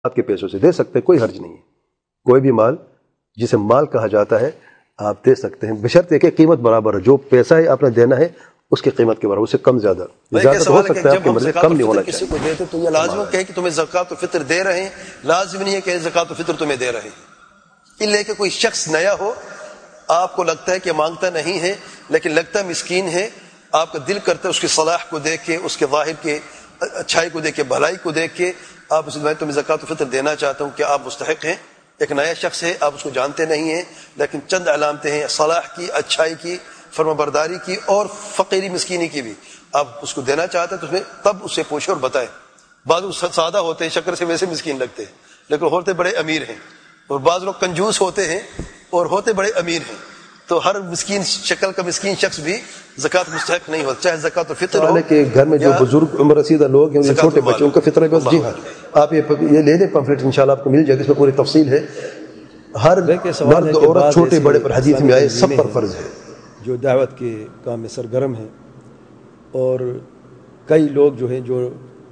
آپ کے پیسوں سے دے سکتے ہیں، کوئی حرج نہیں ہے. کوئی بھی مال جسے مال کہا جاتا ہے آپ دے سکتے ہیں، بشرط کہ قیمت برابر ہے. جو پیسہ ہے آپ نے دینا ہے اس کی قیمت کے برابر، اس سے کم زیادہ ہو سکتا ہے، آپ کی مرضی کم نہیں ہونا کسی کو دیتے تو یہ لازم ہے کہ تمہیں زکوٰۃ الفطر دے رہے ہیں، لازم نہیں ہے کہ زکوٰۃ الفطر تمہیں دے رہے ہیں. لے کے کوئی شخص نیا ہو، آپ کو لگتا ہے کہ مانگتا نہیں ہے لیکن لگتا ہے مسکین ہے، آپ کا دل کرتا ہے اس کی صلاح کو دیکھ کے، اس کے ظاہر کے اچھائی کو دیکھ کے، بھلائی کو دیکھ کے آپ اسے میں تمہیں زکوٰۃ الفطر دینا چاہتا ہوں، کہ آپ مستحق ہیں. ایک نیا شخص ہے، آپ اس کو جانتے نہیں ہیں لیکن چند علامتیں ہیں صلاح کی، اچھائی کی، فرمانبرداری کی اور فقیری مسکینی کی بھی، آپ اس کو دینا چاہتے ہیں تو اس میں تب اس سے پوچھے اور بتائیں. بعض لوگ سادہ ہوتے ہیں، شکل سے ویسے مسکین لگتے ہیں لیکن ہوتے بڑے امیر ہیں، اور بعض لوگ کنجوس ہوتے ہیں اور ہوتے بڑے امیر ہیں. تو ہر مسکین شکل کا مسکین شخص بھی زکوٰۃ مستحق نہیں ہوتا، چاہے زکوٰۃ الفطر ہو. کہ گھر میں جو بزرگ عمر رسیدہ لوگ ہیں، چھوٹے بچوں کا فطرہ بس. جی ہاں، آپ یہ لے لیں پمفلٹ، انشاءاللہ آپ کو مل جائے گا، اس میں پوری تفصیل ہے. ہر مرد عورت چھوٹے بڑے پر حدیث میں آئے سب پر فرض ہے جو دعوت کے کام میں سرگرم ہیں. اور کئی لوگ جو ہیں جو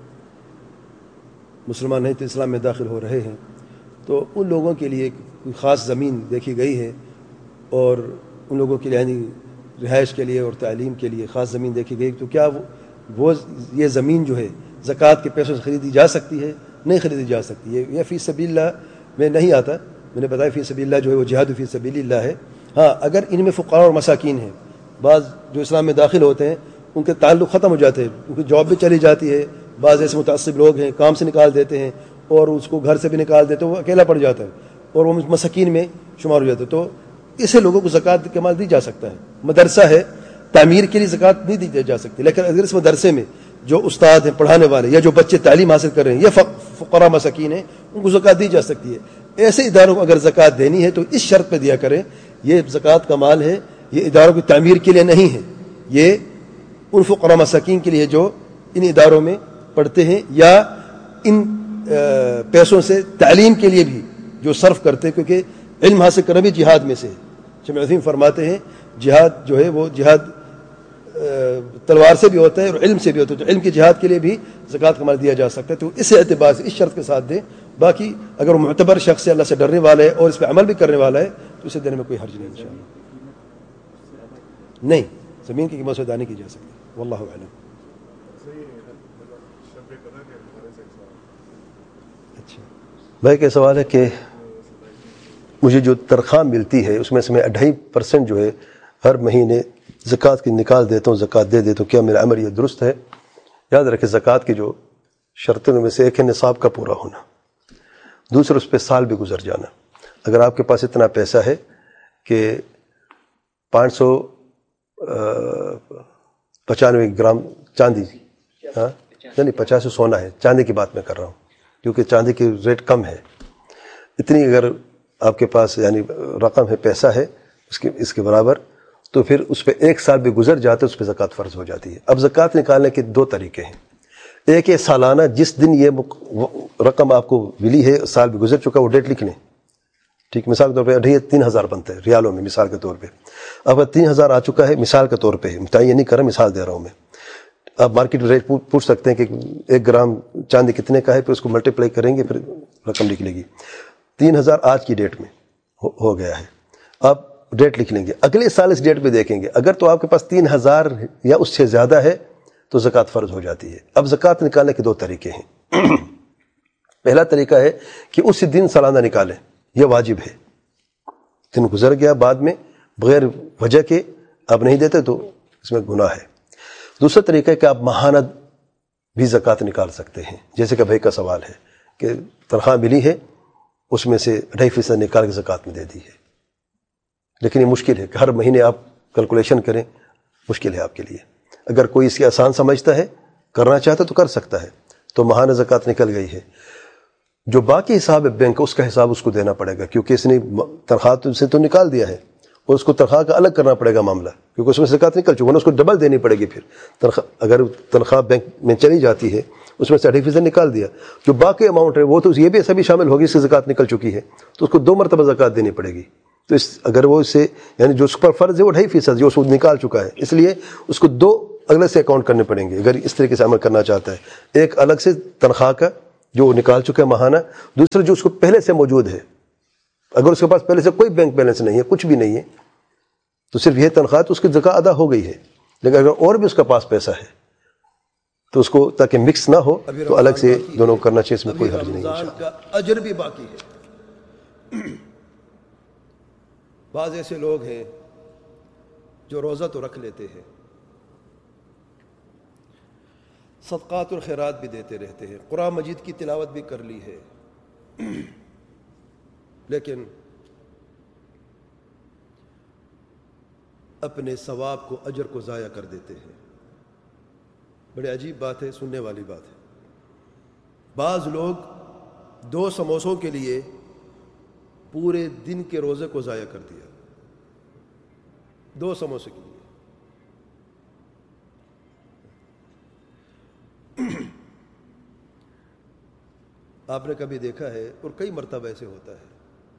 مسلمان نہیں تو اسلام میں داخل ہو رہے ہیں، تو ان لوگوں کے لیے کوئی خاص زمین دیکھی گئی ہے، اور ان لوگوں کے لیے یعنی رہائش کے لیے اور تعلیم کے لیے خاص زمین دیکھی گئی. تو کیا وہ یہ زمین جو ہے زکوٰۃ کے پیسوں سے خریدی جا سکتی ہے؟ نہیں خریدی جا سکتی. یہ فی سبیل اللہ میں نہیں آتا. میں نے بتایا فی سبیل اللہ جو ہے وہ جہاد فی سبیل اللہ ہے. ہاں، اگر ان میں فقراء اور مساکین ہیں، بعض جو اسلام میں داخل ہوتے ہیں ان کے تعلق ختم ہو جاتے ہیں، ان کی جاب بھی چلی جاتی ہے. بعض ایسے متعصب لوگ ہیں کام سے نکال دیتے ہیں اور اس کو گھر سے بھی نکال دیتے ہیں، وہ اکیلا پڑ جاتا ہے اور وہ مساکین میں شمار ہو جاتا ہے. تو اسے لوگوں کو زکوٰۃ کے مال دی جا سکتا ہے. مدرسہ ہے، تعمیر کے لیے زکوٰۃ نہیں دی جا سکتی، لیکن اگر اس مدرسے میں جو استاد ہیں پڑھانے والے یا جو بچے تعلیم حاصل کر رہے ہیں یہ فقراء مساکین ہیں، ان کو زکوٰۃ دی جا سکتی ہے. ایسے اداروں کو اگر زکوٰۃ دینی ہے تو اس شرط پہ دیا کریں، یہ زکوٰۃ کا مال ہے، یہ اداروں کی تعمیر کے لیے نہیں ہے، یہ ان فقراء مساکین کے لیے جو ان اداروں میں پڑھتے ہیں یا ان پیسوں سے تعلیم کے لیے بھی جو صرف کرتے ہیں، کیونکہ علم حاصل کرنا بھی جہاد میں سے ہے. شیخ عثیم فرماتے ہیں جہاد جو ہے وہ جہاد تلوار سے بھی ہوتا ہے اور علم سے بھی ہوتا ہے، تو علم کے جہاد کے لیے بھی زکوٰۃ کا مال دیا جا سکتا ہے. تو اس اعتبار سے اس شرط کے ساتھ دیں. باقی اگر وہ معتبر شخص ہے، اللہ سے ڈرنے والا ہے اور اس پہ عمل بھی کرنے والا ہے تو اسے دینے میں کوئی حرج نہیں انشاءاللہ. نہیں، زمین کی قیمت سے ادا نہیں کی جا سکتی. واللہ اعلم. اچھا بھائی کا سوال ہے کہ مجھے جو تنخواہ ملتی ہے اس میں سے میں 2.5% جو ہے ہر مہینے زکوٰۃ کی نکال دیتا ہوں، زکوٰۃ دے دیتا ہوں، کیا میرا عمل یہ درست ہے؟ یاد رکھیں زکوٰۃ کی جو شرطوں میں سے ایک ہے نصاب کا پورا ہونا، دوسرا اس پہ سال بھی گزر جانا. اگر آپ کے پاس اتنا پیسہ ہے کہ 595 گرام چاندی، ہاں نہیں 50 سونا ہے، چاندی کی بات میں کر رہا ہوں کیونکہ چاندی کی ریٹ کم ہے، اتنی اگر آپ کے پاس یعنی رقم ہے، پیسہ ہے اس کے برابر، تو پھر اس پہ 1 سال بھی گزر جاتا ہے، اس پہ زکوٰۃ فرض ہو جاتی ہے. اب زکوٰۃ نکالنے کے 2 طریقے ہیں. ایک ہے سالانہ، جس دن یہ رقم آپ کو ملی ہے سال بھی گزر چکا، وہ ڈیٹ لکھ لیں. ٹھیک، مثال کے طور پہ 3000 بنتا ہے ریالوں میں، مثال کے طور پہ. اب 3000 آ چکا ہے مثال کے طور پہ، متعین نہیں کر رہا، مثال دے رہا ہوں میں. آپ مارکیٹ ریٹ پوچھ سکتے ہیں کہ 1 گرام چاندی کتنے کا ہے، پھر اس کو ملٹیپلائی کریں گے، پھر رقم نکلے گی. 3000 آج کی ڈیٹ میں ہو گیا ہے. آپ ڈیٹ لکھ لیں گے، اگلے سال اس ڈیٹ پہ دیکھیں گے، اگر تو آپ کے پاس 3000 یا اس سے زیادہ ہے تو زکوٰۃ فرض ہو جاتی ہے. اب زکوٰۃ نکالنے کے 2 طریقے ہیں. پہلا طریقہ ہے کہ اسی دن سالانہ نکالیں، یہ واجب ہے. دن گزر گیا بعد میں بغیر وجہ کے آپ نہیں دیتے تو اس میں گناہ ہے. دوسرا طریقہ ہے کہ آپ ماہانہ بھی زکوٰۃ نکال سکتے ہیں، جیسے کہ بھائی کا سوال ہے کہ تنخواہ ملی ہے اس میں سے 2.5% نکال کے زکوٰۃ میں دے دی ہے. لیکن یہ مشکل ہے کہ ہر مہینے آپ کیلکولیشن کریں، مشکل ہے آپ کے لیے. اگر کوئی اس کی آسان سمجھتا ہے، کرنا چاہتا تو کر سکتا ہے. تو ماہانہ زکوٰۃ نکل گئی ہے، جو باقی حساب ہے بینک کا اس کا حساب اس کو دینا پڑے گا، کیونکہ اس نے تنخواہ سے تو نکال دیا ہے اور اس کو تنخواہ کا الگ کرنا پڑے گا معاملہ، کیونکہ اس میں زکوٰۃ نکل چکا ہے، اس کو ڈبل دینی پڑے گی. پھر اگر تنخواہ بینک میں چلی جاتی ہے، اس میں 30% نکال دیا، جو باقی اماؤنٹ ہے وہ تو یہ بھی ایسا بھی شامل ہوگی، اس سے زکوٰۃ نکل چکی ہے تو اس کو 2 مرتبہ زکوٰۃ دینی پڑے گی. تو اگر وہ اس سے یعنی جو اس پر فرض ہے وہ 2.5% جو اس کو نکال چکا ہے، اس لیے اس کو 2 اگلے سے اکاؤنٹ کرنے پڑیں گے اگر اس طریقے سے عمل کرنا چاہتا ہے. ایک الگ سے تنخواہ کا جو وہ نکال چکا ہے ماہانہ، دوسرا جو اس کو پہلے سے موجود ہے. اگر اس کے پاس پہلے سے کوئی بینک بیلنس نہیں ہے، کچھ بھی نہیں ہے، تو صرف یہ تنخواہ تو اس کی زکوٰۃ ادا ہو گئی ہے. لیکن اگر اور بھی اس کے پاس پیسہ ہے تو اس کو تاکہ مکس نہ ہو تو الگ سے دونوں کرنا چاہیے، اس میں کوئی حرج نہیں ہے. رمضان کا اجر بھی باقی ہے. بعض ایسے لوگ ہیں جو روزہ تو رکھ لیتے ہیں، صدقات اور خیرات بھی دیتے رہتے ہیں، قرآن مجید کی تلاوت بھی کر لی ہے، لیکن اپنے ثواب کو، اجر کو ضائع کر دیتے ہیں. بڑی عجیب بات ہے، سننے والی بات ہے. بعض لوگ 2 سموسوں کے لیے پورے دن کے روزے کو ضائع کر دیا. 2 سموسے کے لیے. آپ نے کبھی دیکھا ہے، اور کئی مرتبہ ایسے ہوتا ہے،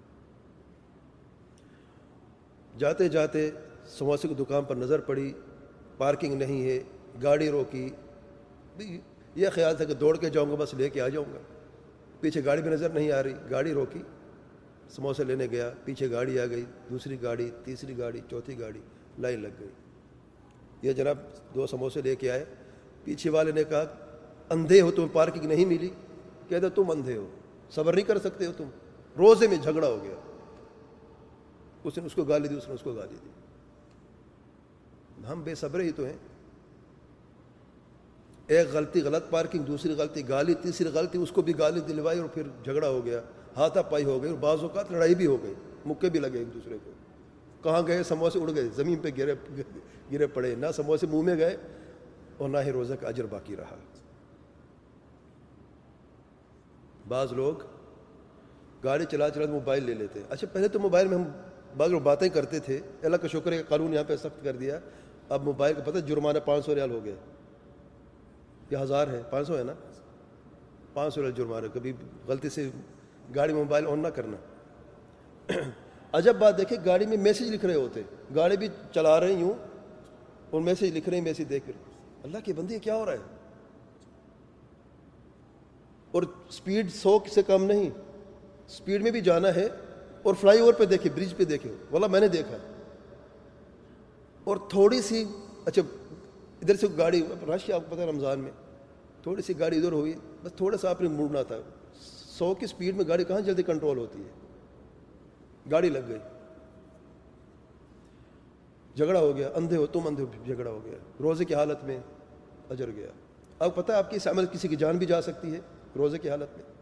جاتے جاتے سموسے کی دکان پر نظر پڑی، پارکنگ نہیں ہے، گاڑی روکی، یہ خیال تھا کہ دوڑ کے جاؤں گا، بس لے کے آ جاؤں گا. پیچھے گاڑی بھی نظر نہیں آ رہی، گاڑی روکی، سموسے لینے گیا، پیچھے گاڑی آ گئی، دوسری گاڑی، تیسری گاڑی، چوتھی گاڑی، لائن لگ گئی. یہ جناب 2 سموسے لے کے آئے. پیچھے والے نے کہا اندھے ہو، تمہیں پارکنگ نہیں ملی؟ کہتے تم اندھے ہو، صبر نہیں کر سکتے ہو تم؟ روزے میں جھگڑا ہو گیا. اس نے اس کو گالی دی، اس نے اس کو گالی دی. ہم بے صبر ہی تو ہیں. ایک غلطی غلط پارکنگ، دوسری غلطی گالی، تیسری غلطی اس کو بھی گالی دلوائی، اور پھر جھگڑا ہو گیا، ہاتھا پائی ہو گئی، اور بعض اوقات لڑائی بھی ہو گئی، مکے بھی لگے ایک دوسرے کو. کہاں گئے؟ سموسے اڑ گئے، زمین پہ گرے پڑے. نہ سموسے منہ میں گئے اور نہ ہی روزہ کا اجر باقی رہا. بعض لوگ گاڑی چلا چلا موبائل لے لیتے. اچھا پہلے تو موبائل میں ہم بعض لوگ باتیں کرتے تھے، اللہ کا شکر ہے کہ قانون یہاں پہ سخت کر دیا. اب موبائل کا پتہ جرمانہ 500 ریال ہو گیا، یہ 1000 ہے، 500 ہے نا، 500 ریال جرمانہ. کبھی غلطی سے گاڑی میں موبائل آن نہ کرنا. عجب بات دیکھیں، گاڑی میں میسیج لکھ رہے ہوتے، گاڑی بھی چلا رہے یوں اور میسیج لکھ رہے ہیں، میسیج دیکھ رہے. اللہ کی بندی کیا ہو رہا ہے؟ اور سپیڈ 100 سے کم نہیں، سپیڈ میں بھی جانا ہے. اور فلائی اوور پہ دیکھے، برج پہ دیکھے، واللہ میں نے دیکھا. اور تھوڑی سی، اچھا ادھر سے گاڑی رش ہے، آپ کو پتہ ہے رمضان میں تھوڑی سی گاڑی ادھر ہوئی، بس تھوڑا سا آپ نے مڑنا تھا. 100 کی سپیڈ میں گاڑی کہاں جلدی کنٹرول ہوتی ہے؟ گاڑی لگ گئی، جھگڑا ہو گیا. اندھے ہو تم، اندھے ہو، جھگڑا ہو گیا. روزے کی حالت میں اجر گیا. آپ پتہ ہے آپ کی اس عمل کسی کی جان بھی جا سکتی ہے روزے کی حالت میں.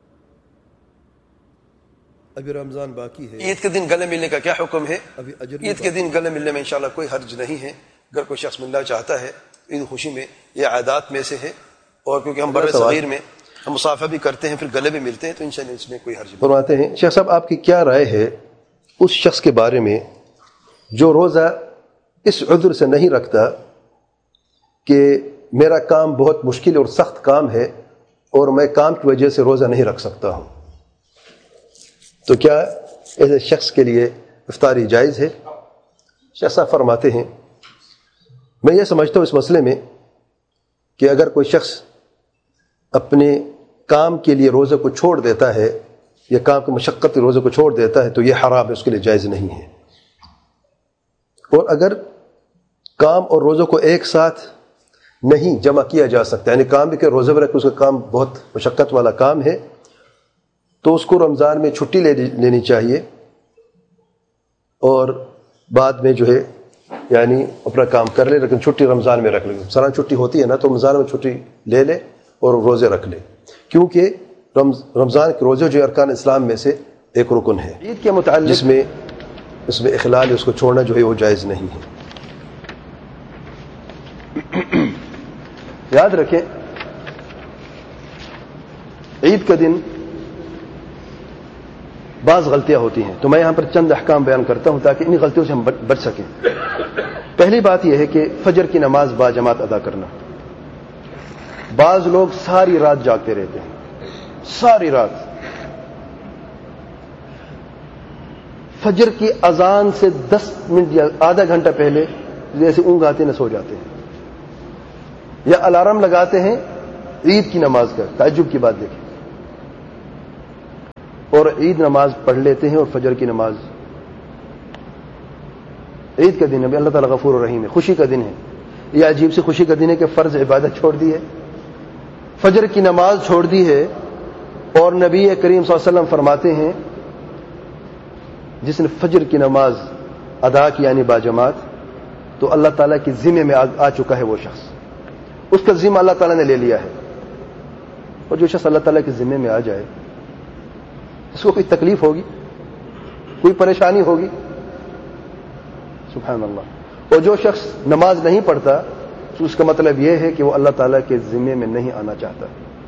ابھی رمضان باقی ہے. عید کے دن گلے ملنے کا کیا حکم ہے؟ ابھی اجر عید کے دن گلے ملنے میں انشاءاللہ کوئی حرج نہیں ہے. اگر کوئی شخص ملنا چاہتا ہے عید خوشی میں، یہ عادات میں سے ہے، اور کیونکہ ہم بر صغیر میں ہم مصافحہ بھی کرتے ہیں، پھر گلے بھی ملتے ہیں، تو انشاءاللہ اس میں کوئی حرج نہیں. فرماتے ہیں شیخ صاحب آپ کی کیا رائے ہے اس شخص کے بارے میں جو روزہ اس عذر سے نہیں رکھتا کہ میرا کام بہت مشکل اور سخت کام ہے اور میں کام کی وجہ سے روزہ نہیں رکھ سکتا ہوں، تو کیا ایسے شخص کے لیے افطاری جائز ہے؟ شیخ صاحب فرماتے ہیں میں یہ سمجھتا ہوں اس مسئلے میں کہ اگر کوئی شخص اپنے کام کے لیے روزے کو چھوڑ دیتا ہے یا کام کی مشقت روزے کو چھوڑ دیتا ہے تو یہ حرام ہے، اس کے لیے جائز نہیں ہے. اور اگر کام اور روزوں کو ایک ساتھ نہیں جمع کیا جا سکتا، یعنی کام بھی کہ روزے میں رکھ اس کا کام بہت مشقت والا کام ہے، تو اس کو رمضان میں چھٹی لینی چاہیے اور بعد میں جو ہے یعنی اپنا کام کر لے، لیکن چھٹی رمضان میں رکھ لے. سالانہ چھٹی ہوتی ہے نا، تو رمضان میں چھٹی لے لے اور روزے رکھ لے، کیونکہ رمضان کے روزے جو ارکان اسلام میں سے ایک رکن ہے. عید کے متعلق اس میں اخلال اس کو چھوڑنا جو ہے وہ جائز نہیں ہے. یاد رکھیں عید کا دن بعض غلطیاں ہوتی ہیں، تو میں یہاں پر چند احکام بیان کرتا ہوں تاکہ انہی غلطیوں سے ہم بچ سکیں. پہلی بات یہ ہے کہ فجر کی نماز با جماعت ادا کرنا. بعض لوگ ساری رات جاگتے رہتے ہیں، ساری رات. فجر کی اذان سے 10 منٹ یا آدھا گھنٹہ پہلے جیسے اونگ آتے نہ سو جاتے ہیں، یا الارم لگاتے ہیں عید کی نماز کا. تعجب کی بات دیکھیں، اور عید نماز پڑھ لیتے ہیں اور فجر کی نماز. عید کا دن ہے, اللہ تعالیٰ غفور الرحیم ہے, خوشی کا دن ہے. یہ عجیب سی خوشی کا دن ہے کہ فرض عبادت چھوڑ دی ہے, فجر کی نماز چھوڑ دی ہے. اور نبی کریم صلی اللہ علیہ وسلم فرماتے ہیں جس نے فجر کی نماز ادا کی یعنی باجماعت, تو اللہ تعالیٰ کی ذمے میں آ چکا ہے وہ شخص, اس کا ذمہ اللہ تعالیٰ نے لے لیا ہے. اور جو شخص اللہ تعالیٰ کے ذمے میں آ جائے اس کو کوئی تکلیف ہوگی, کوئی پریشانی ہوگی؟ سبحان اللہ. اور جو شخص نماز نہیں پڑھتا تو اس کا مطلب یہ ہے کہ وہ اللہ تعالیٰ کے ذمے میں نہیں آنا چاہتا,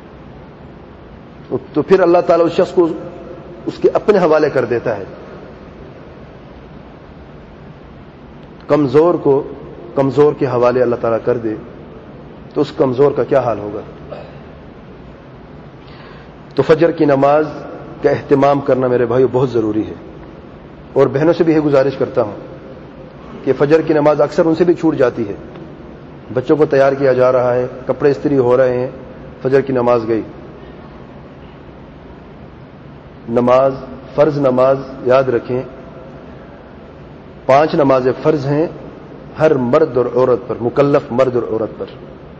تو پھر اللہ تعالیٰ اس شخص کو اس کے اپنے حوالے کر دیتا ہے. کمزور کو کمزور کے حوالے اللہ تعالیٰ کر دے تو اس کمزور کا کیا حال ہوگا. تو فجر کی نماز کا اہتمام کرنا میرے بھائیو بہت ضروری ہے. اور بہنوں سے بھی یہ گزارش کرتا ہوں کہ فجر کی نماز اکثر ان سے بھی چھوٹ جاتی ہے. بچوں کو تیار کیا جا رہا ہے, کپڑے استری ہو رہے ہیں, فجر کی نماز گئی. نماز فرض نماز یاد رکھیں 5 نمازیں فرض ہیں ہر مرد اور عورت پر, مکلف مرد اور عورت پر.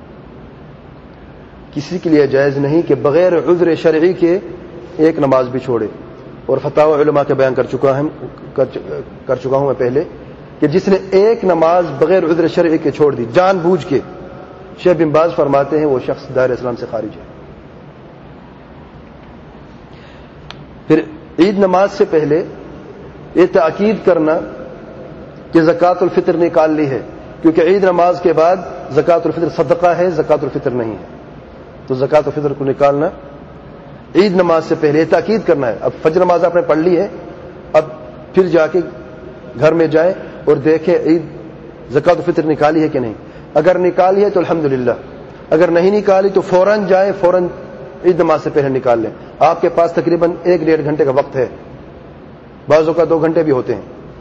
کسی کے لیے جائز نہیں کہ بغیر عذر شرعی کے ایک نماز بھی چھوڑے. اور فتاوی علماء کے بیان کر چکا ہوں میں پہلے کہ جس نے ایک نماز بغیر عذر شرعی کے چھوڑ دی جان بوجھ کے, شیخ بن باز فرماتے ہیں وہ شخص دائرہ اسلام سے خارج ہے. پھر عید نماز سے پہلے یہ تاکید کرنا کہ زکوٰۃ الفطر نکال لی ہے, کیونکہ عید نماز کے بعد زکوٰۃ الفطر صدقہ ہے, زکوٰۃ الفطر نہیں ہے. تو زکوٰۃ الفطر کو نکالنا عید نماز سے پہلے یہ تاکید کرنا ہے. اب فجر نماز آپ نے پڑھ لی ہے, اب پھر جا کے گھر میں جائیں اور دیکھیں عید زکوٰۃ الفطر نکالی ہے کہ نہیں. اگر نکالی ہے تو الحمدللہ, اگر نہیں نکالی تو فوراً جائیں, فوراً عید نماز سے پہلے نکال لیں. آپ کے پاس تقریباً 1-1.5 گھنٹے کا وقت ہے, بعضوں کا 2 گھنٹے بھی ہوتے ہیں.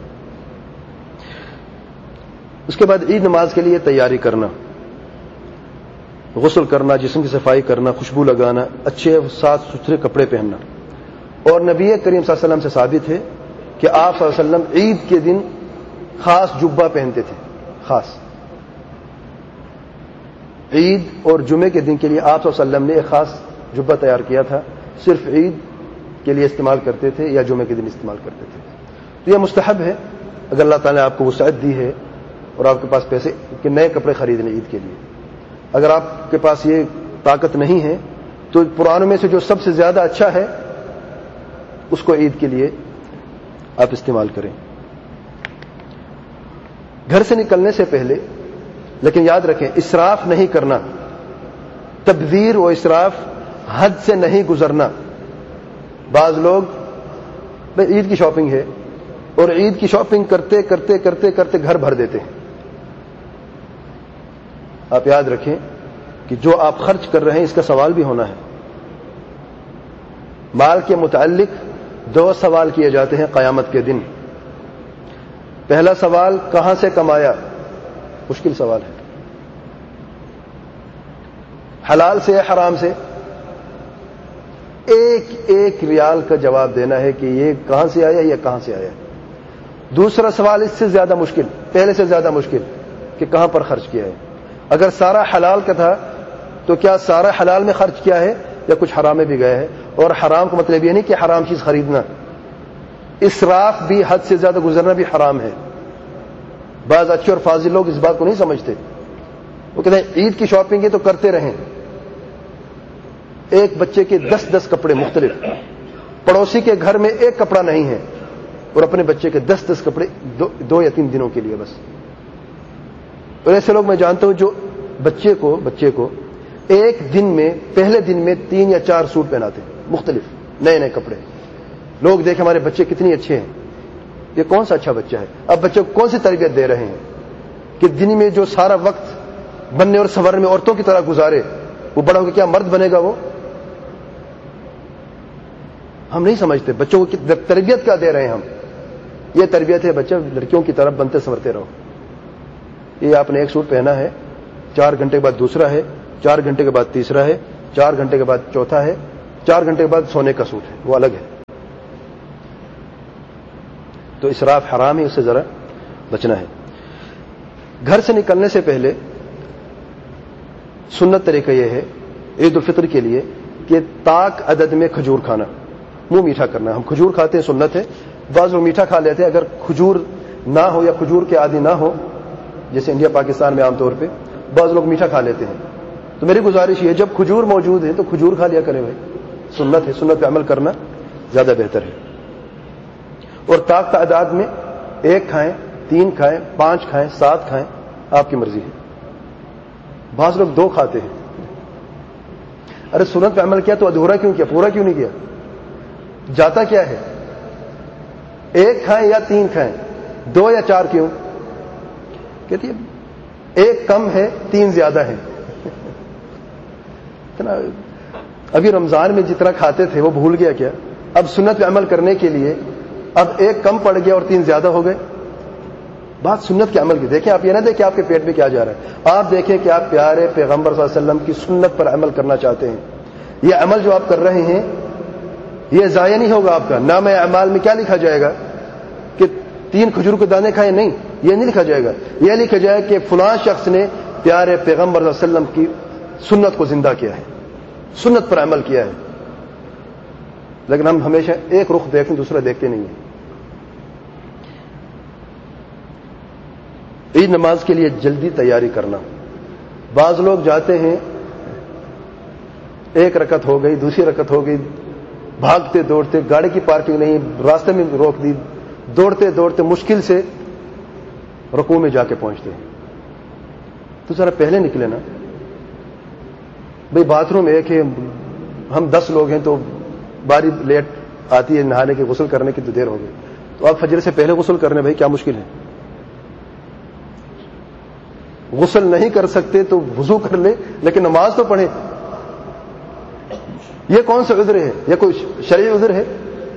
اس کے بعد عید نماز کے لیے تیاری کرنا, غسل کرنا, جسم کی صفائی کرنا, خوشبو لگانا, اچھے صاف ستھرے کپڑے پہننا. اور نبی کریم صلی اللہ علیہ وسلم سے ثابت ہے کہ آپ صلی اللہ علیہ وسلم عید کے دن خاص جبہ پہنتے تھے. خاص عید اور جمعے کے دن کے لیے آپ صلی اللہ علیہ وسلم نے ایک خاص جبہ تیار کیا تھا, صرف عید کے لیے استعمال کرتے تھے یا جمعے کے دن استعمال کرتے تھے. تو یہ مستحب ہے اگر اللہ تعالیٰ نے آپ کو وسعت دی ہے اور آپ کے پاس پیسے کہ نئے کپڑے خرید لیں عید کے لیے. اگر آپ کے پاس یہ طاقت نہیں ہے تو پرانوں میں سے جو سب سے زیادہ اچھا ہے اس کو عید کے لیے آپ استعمال کریں. گھر سے نکلنے سے پہلے لیکن یاد رکھیں اسراف نہیں کرنا, تبذیر و اسراف حد سے نہیں گزرنا. بعض لوگ عید کی شاپنگ ہے اور عید کی شاپنگ کرتے کرتے کرتے کرتے گھر بھر دیتے ہیں. آپ یاد رکھیں کہ جو آپ خرچ کر رہے ہیں اس کا سوال بھی ہونا ہے. مال کے متعلق 2 سوال کیے جاتے ہیں قیامت کے دن. پہلا سوال کہاں سے کمایا, مشکل سوال ہے. حلال سے یا حرام سے؟ ایک ریال کا جواب دینا ہے کہ یہ کہاں سے آیا یا کہاں سے آیا. دوسرا سوال اس سے زیادہ مشکل, پہلے سے زیادہ مشکل, کہ کہاں پر خرچ کیا ہے. اگر سارا حلال کا تھا تو کیا سارا حلال میں خرچ کیا ہے یا کچھ حرام میں بھی گیا ہے. اور حرام کا مطلب یہ نہیں کہ حرام چیز خریدنا, اسراف بھی حد سے زیادہ گزرنا بھی حرام ہے. بعض اچھے اور فاضل لوگ اس بات کو نہیں سمجھتے, وہ کہتے ہیں عید کی شاپنگ ہے تو کرتے رہیں. ایک بچے کے 10 کپڑے مختلف, پڑوسی کے گھر میں ایک کپڑا نہیں ہے اور اپنے بچے کے 10 کپڑے 2 یا 3 دنوں کے لیے بس. اور ایسے لوگ میں جانتا ہوں جو بچے کو ایک دن میں پہلے دن میں 3 یا 4 سوٹ پہناتے ہیں مختلف نئے کپڑے. لوگ دیکھیں ہمارے بچے کتنی اچھے ہیں, یہ کون سا اچھا بچہ ہے. اب بچے کو کون سی تربیت دے رہے ہیں کہ دن میں جو سارا وقت بننے اور سنورنے میں عورتوں کی طرح گزارے, وہ بڑا ہو کے کیا مرد بنے گا وہ؟ ہم نہیں سمجھتے بچوں کو تربیت کیا دے رہے ہیں ہم. یہ تربیت ہے بچہ لڑکیوں کی طرف بنتے سنورتے رہو. یہ آپ نے ایک سوٹ پہنا ہے, 4 گھنٹے کے بعد دوسرا ہے, 4 گھنٹے کے بعد تیسرا ہے, 4 گھنٹے کے بعد چوتھا ہے, 4 گھنٹے کے بعد سونے کا سوٹ ہے, وہ الگ ہے. تو اسراف حرام ہے, اس سے ذرا بچنا ہے. گھر سے نکلنے سے پہلے سنت طریقہ یہ ہے عید الفطر کے لیے کہ طاق عدد میں کھجور کھانا, منہ میٹھا کرنا. ہم کھجور کھاتے ہیں, سنت ہے. بعض لوگ میٹھا کھا لیتے ہیں. اگر کھجور نہ ہو یا کھجور کے عادی نہ ہو, جیسے انڈیا پاکستان میں عام طور پہ بعض لوگ میٹھا کھا لیتے ہیں, تو میری گزارش یہ ہے جب کھجور موجود ہے تو کھجور کھا لیا کریں بھائی, سنت ہے, سنت پہ عمل کرنا زیادہ بہتر ہے. اور طاق تعداد میں 1 کھائیں, 3 کھائیں, 5 کھائیں, 7 کھائیں, آپ کی مرضی ہے. بعض لوگ 2 کھاتے ہیں. ارے سنت پہ عمل کیا تو ادھورا کیوں کیا, پورا کیوں نہیں کیا؟ جاتا کیا ہے؟ 1 کھائیں یا 3 کھائیں, 2 یا 4 کیوں؟ کہتی ہے 1 کم ہے 3 زیادہ ہے. ابھی رمضان میں جتنا کھاتے تھے وہ بھول گیا کیا؟ اب سنت پہ عمل کرنے کے لیے اب 1 کم پڑ گیا اور 3 زیادہ ہو گئے. بات سنت کے عمل کی. دیکھیں آپ یہ نہ دیکھیں آپ کے پیٹ میں کیا جا رہا ہے, آپ دیکھیں کہ آپ پیارے پیغمبر صلی اللہ علیہ وسلم کی سنت پر عمل کرنا چاہتے ہیں. یہ عمل جو آپ کر رہے ہیں یہ ضائع نہیں ہوگا. آپ کا نام اعمال میں کیا لکھا جائے گا کہ 3 کھجور کے دانے کھائے؟ نہیں, یہ نہیں لکھا جائے گا. یہ لکھا جائے کہ فلاں شخص نے پیارے پیغمبر صلی اللہ علیہ وسلم کی سنت کو زندہ کیا ہے, سنت پر عمل کیا ہے. لیکن ہم ہمیشہ ایک رخ دیکھیں, دوسرا دیکھتے نہیں ہیں. عید نماز کے لیے جلدی تیاری کرنا. بعض لوگ جاتے ہیں 1 رکعت ہو گئی, دوسری رکعت ہو گئی, بھاگتے دوڑتے, گاڑی کی پارکنگ نہیں, راستے میں روک دی, دوڑتے دوڑتے مشکل سے رکوع میں جا کے پہنچتے ہیں. تو ذرا پہلے نکلے نا بھئی. باتھ روم ایک ہے, ہم 10 لوگ ہیں تو باری لیٹ آتی ہے نہانے کی, غسل کرنے کی تو دیر ہو گئی. تو آپ فجر سے پہلے غسل کرنے بھائی کیا مشکل ہے؟ غسل نہیں کر سکتے تو وضو کر لے, لیکن نماز تو پڑھیں. یہ کون سا عذر ہے؟ یہ کوئی شرعی عذر ہے؟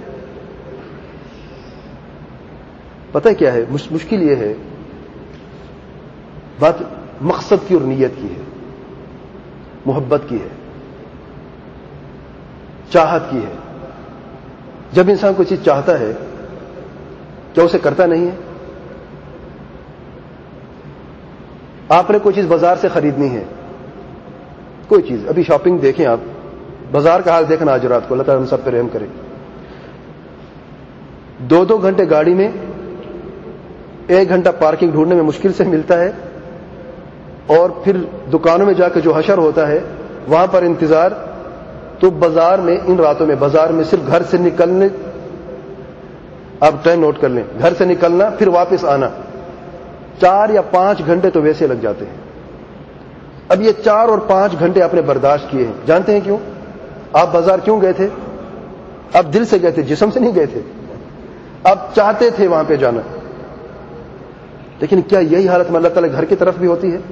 پتہ کیا ہے مشکل یہ ہے, بات مقصد کی اور نیت کی ہے, محبت کی ہے, چاہت کی ہے. جب انسان کوئی چیز چاہتا ہے کیا اسے کرتا نہیں ہے؟ آپ نے کوئی چیز بازار سے خریدنی ہے, کوئی چیز, ابھی شاپنگ دیکھیں آپ, بازار کا حال دیکھنا آج رات کو, اللہ تعالیٰ ہم سب پہ رحم کرے. 2 گھنٹے گاڑی میں, 1 گھنٹہ پارکنگ ڈھونڈنے میں مشکل سے ملتا ہے, اور پھر دکانوں میں جا کے جو حشر ہوتا ہے وہاں پر انتظار. تو بازار میں, ان راتوں میں بازار میں صرف گھر سے نکلنے, آپ ٹائم نوٹ کر لیں, گھر سے نکلنا پھر واپس آنا 4 یا 5 گھنٹے تو ویسے لگ جاتے ہیں. اب یہ 4 اور 5 گھنٹے آپ نے برداشت کیے ہیں. جانتے ہیں کیوں؟ آپ بازار کیوں گئے تھے؟ آپ دل سے گئے تھے, جسم سے نہیں گئے تھے. آپ چاہتے تھے وہاں پہ جانا. لیکن کیا یہی حالت میں اللہ تعالیٰ گھر کی طرف بھی ہوتی ہے؟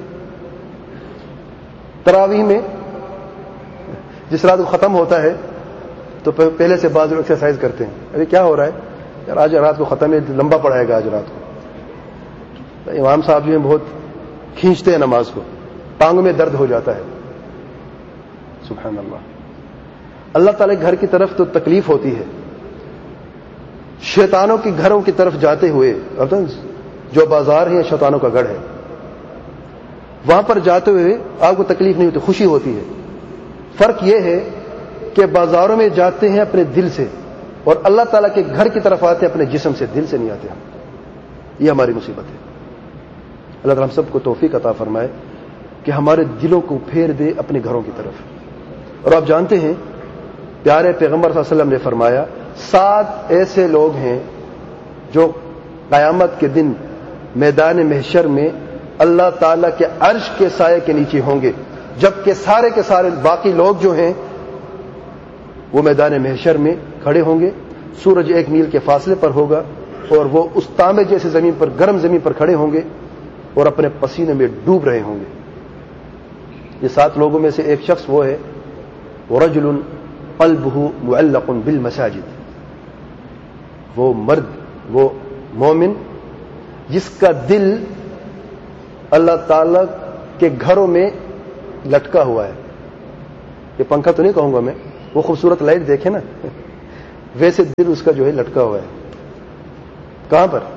تراویح میں جس رات کو ختم ہوتا ہے تو پہلے سے بعض لوگ ایکسرسائز کرتے ہیں, ارے کیا ہو رہا ہے یار, آج رات کو ختم ہے, لمبا پڑائے گا آج رات کو. امام صاحب جو ہیں بہت کھینچتے ہیں نماز کو, ٹانگوں میں درد ہو جاتا ہے. سبحان اللہ. اللہ تعالیٰ گھر کی طرف تو تکلیف ہوتی ہے. شیطانوں کی گھروں کی طرف جاتے ہوئے, جو بازار ہے شیطانوں کا گڑھ ہے, وہاں پر جاتے ہوئے آپ کو تکلیف نہیں ہوتی, خوشی ہوتی ہے. فرق یہ ہے کہ بازاروں میں جاتے ہیں اپنے دل سے, اور اللہ تعالیٰ کے گھر کی طرف آتے ہیں اپنے جسم سے, دل سے نہیں آتے ہم. یہ ہماری مصیبت ہے. اللہ تعالیٰ ہم سب کو توفیق عطا فرمائے کہ ہمارے دلوں کو پھیر دے اپنے گھروں کی طرف. اور آپ جانتے ہیں پیارے پیغمبر صلی اللہ علیہ وسلم نے فرمایا 7 ایسے لوگ ہیں جو قیامت کے دن میدان محشر میں اللہ تعالیٰ کے عرش کے سائے کے نیچے ہوں گے, جبکہ سارے کے سارے باقی لوگ جو ہیں وہ میدان محشر میں کھڑے ہوں گے. سورج 1 میل کے فاصلے پر ہوگا, اور وہ اس تانبے جیسے زمین پر, گرم زمین پر کھڑے ہوں گے اور اپنے پسینے میں ڈوب رہے ہوں گے. یہ 7 لوگوں میں سے ایک شخص وہ ہے وَرَجُلٌ قَلْبُهُ مُعَلَّقٌ بِالْمَسَاجِدِ, وہ مرد, وہ مومن جس کا دل اللہ تعالی کے گھروں میں لٹکا ہوا ہے. یہ پنکھا تو نہیں کہوں گا میں, وہ خوبصورت لائٹ دیکھیں نا, ویسے دل اس کا جو ہے لٹکا ہوا ہے. کہاں پر؟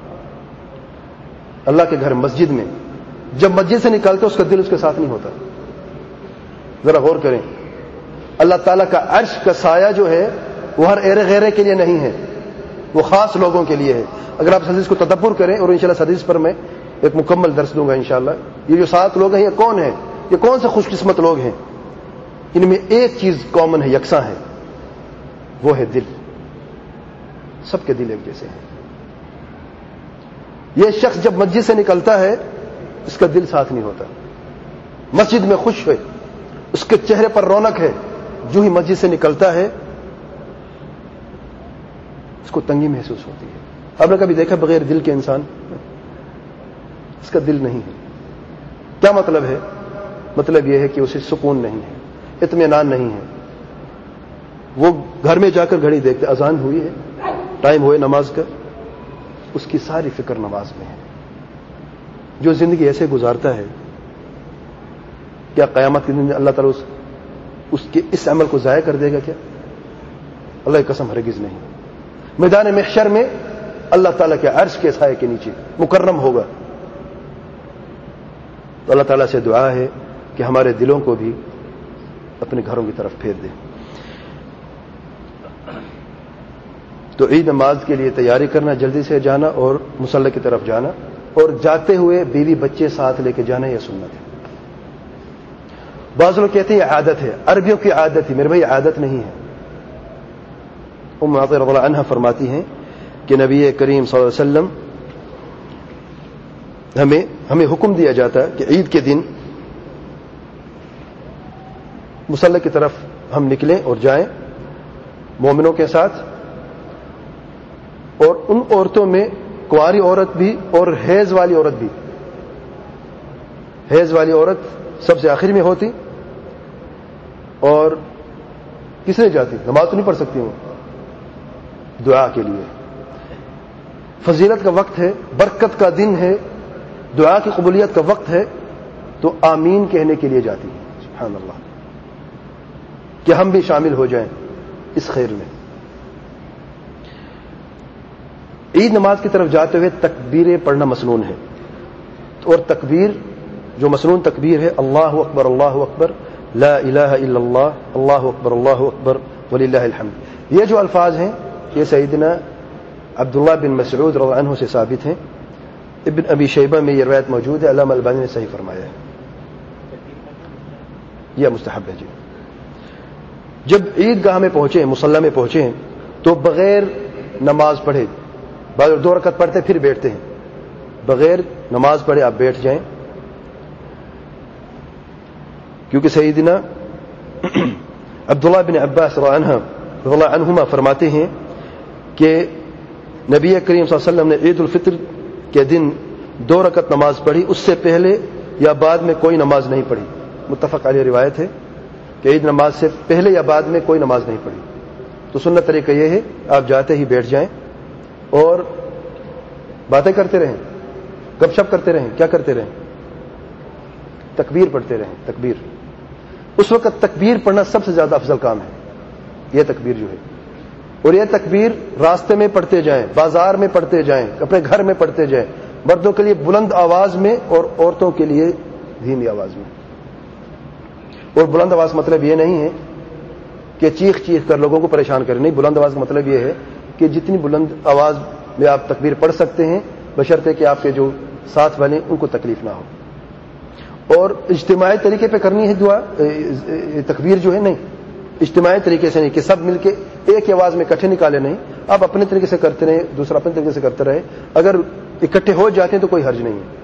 اللہ کے گھر مسجد میں. جب مسجد سے نکلتے اس کا دل اس کے ساتھ نہیں ہوتا. ذرا غور کریں. اللہ تعالیٰ کا عرش کا سایہ جو ہے وہ ہر ایرے غیرے کے لیے نہیں ہے, وہ خاص لوگوں کے لیے ہے. اگر آپ اس حدیث کو تدبر کریں, اور انشاءاللہ اس حدیث پر میں ایک مکمل درس دوں گا انشاءاللہ. یہ جو 7 لوگ ہیں یہ کون ہیں؟ یہ کون سے خوش قسمت لوگ ہیں؟ ان میں ایک چیز کامن ہے, یکساں ہے, وہ ہے دل. سب کے دل ایک جیسے ہیں. یہ شخص جب مسجد سے نکلتا ہے اس کا دل ساتھ نہیں ہوتا. مسجد میں خوش ہے, اس کے چہرے پر رونق ہے, جو ہی مسجد سے نکلتا ہے اس کو تنگی محسوس ہوتی ہے. آپ نے کبھی دیکھا بغیر دل کے انسان؟ اس کا دل نہیں ہے. کیا مطلب ہے؟ مطلب یہ ہے کہ اسے سکون نہیں ہے, اطمینان نہیں ہے. وہ گھر میں جا کر گھڑی دیکھتے, اذان ہوئی ہے, ٹائم ہوئے نماز کا, اس کی ساری فکر نماز میں ہے. جو زندگی ایسے گزارتا ہے, کیا قیامت کے دن اللہ تعالیٰ اس کے اس عمل کو ضائع کر دے گا کیا؟ اللہ کی قسم ہرگز نہیں. میدان محشر میں اللہ تعالیٰ کے عرش کے سائے کے نیچے مکرم ہوگا. تو اللہ تعالیٰ سے دعا ہے کہ ہمارے دلوں کو بھی اپنے گھروں کی طرف پھیر دے. تو عید نماز کے لیے تیاری کرنا, جلدی سے جانا اور مصلی کی طرف جانا, اور جاتے ہوئے بیوی بچے ساتھ لے کے جانا, یہ سنت ہے. بعض لوگ کہتے ہیں یہ عادت ہے, عربیوں کی عادت ہے. میرے بھائی عادت نہیں ہے. ام عطیہ رضی اللہ عنہا فرماتی ہیں کہ نبی کریم صلی اللہ علیہ وسلم ہمیں حکم دیا جاتا ہے کہ عید کے دن مصلی کی طرف ہم نکلیں اور جائیں مومنوں کے ساتھ, اور ان عورتوں میں کنواری عورت بھی اور حیض والی عورت بھی. حیض والی عورت سب سے آخر میں ہوتی, اور کس نے جاتی؟ نماز تو نہیں پڑھ سکتی وہ, دعا کے لیے. فضیلت کا وقت ہے, برکت کا دن ہے, دعا کی قبولیت کا وقت ہے, تو آمین کہنے کے لیے جاتی ہے. سبحان اللہ, کہ ہم بھی شامل ہو جائیں اس خیر میں. عید نماز کی طرف جاتے ہوئے تکبیریں پڑھنا مسنون ہے, اور تکبیر جو مسنون تکبیر ہے, اللہ اکبر اللہ اکبر لا الہ الا اللہ, اللہ اکبر وللہ الحمد. یہ جو الفاظ ہیں یہ سیدنا عبداللہ بن مسعود رضی اللہ عنہ سے ثابت ہیں. ابن ابی شیبہ میں یہ روایت موجود ہے, علامہ البانی نے صحیح فرمایا ہے. یہ مستحب ہے. جی جب عید گاہ میں پہنچے, مصلی میں پہنچے, تو بغیر نماز پڑھے, 2 رکعت پڑھتے پھر بیٹھتے ہیں, بغیر نماز پڑھے آپ بیٹھ جائیں, کیونکہ سیدنا عبداللہ بن عباس رضی اللہ عنہما فرماتے ہیں کہ نبی کریم صلی اللہ علیہ وسلم نے عید الفطر کے دن 2 رکعت نماز پڑھی, اس سے پہلے یا بعد میں کوئی نماز نہیں پڑھی. متفق علیہ روایت ہے کہ عید نماز سے پہلے یا بعد میں کوئی نماز نہیں پڑھی. تو سنت طریقہ یہ ہے آپ جاتے ہی بیٹھ جائیں اور باتیں کرتے رہیں, گپ شپ کرتے رہیں. کیا کرتے رہیں؟ تکبیر پڑھتے رہیں. تکبیر اس وقت تکبیر پڑھنا سب سے زیادہ افضل کام ہے. یہ تکبیر جو ہے, اور یہ تکبیر راستے میں پڑھتے جائیں, بازار میں پڑھتے جائیں, اپنے گھر میں پڑھتے جائیں. مردوں کے لیے بلند آواز میں اور عورتوں کے لیے دھیمی آواز میں. اور بلند آواز مطلب یہ نہیں ہے کہ چیخ چیخ کر لوگوں کو پریشان کریں, نہیں. بلند آواز کا مطلب یہ ہے کہ جتنی بلند آواز میں آپ تکبیر پڑھ سکتے ہیں, بشرطے کہ آپ کے جو ساتھ والے ان کو تکلیف نہ ہو. اور اجتماعی طریقے پہ کرنی ہے دعا, تکبیر جو ہے, نہیں اجتماعی طریقے سے نہیں کہ سب مل کے ایک ہی آواز میں اکٹھے نکالے, نہیں. آپ اپنے طریقے سے کرتے رہیں, دوسرا اپنے طریقے سے کرتے رہے. اگر اکٹھے ہو جاتے ہیں تو کوئی حرج نہیں ہے.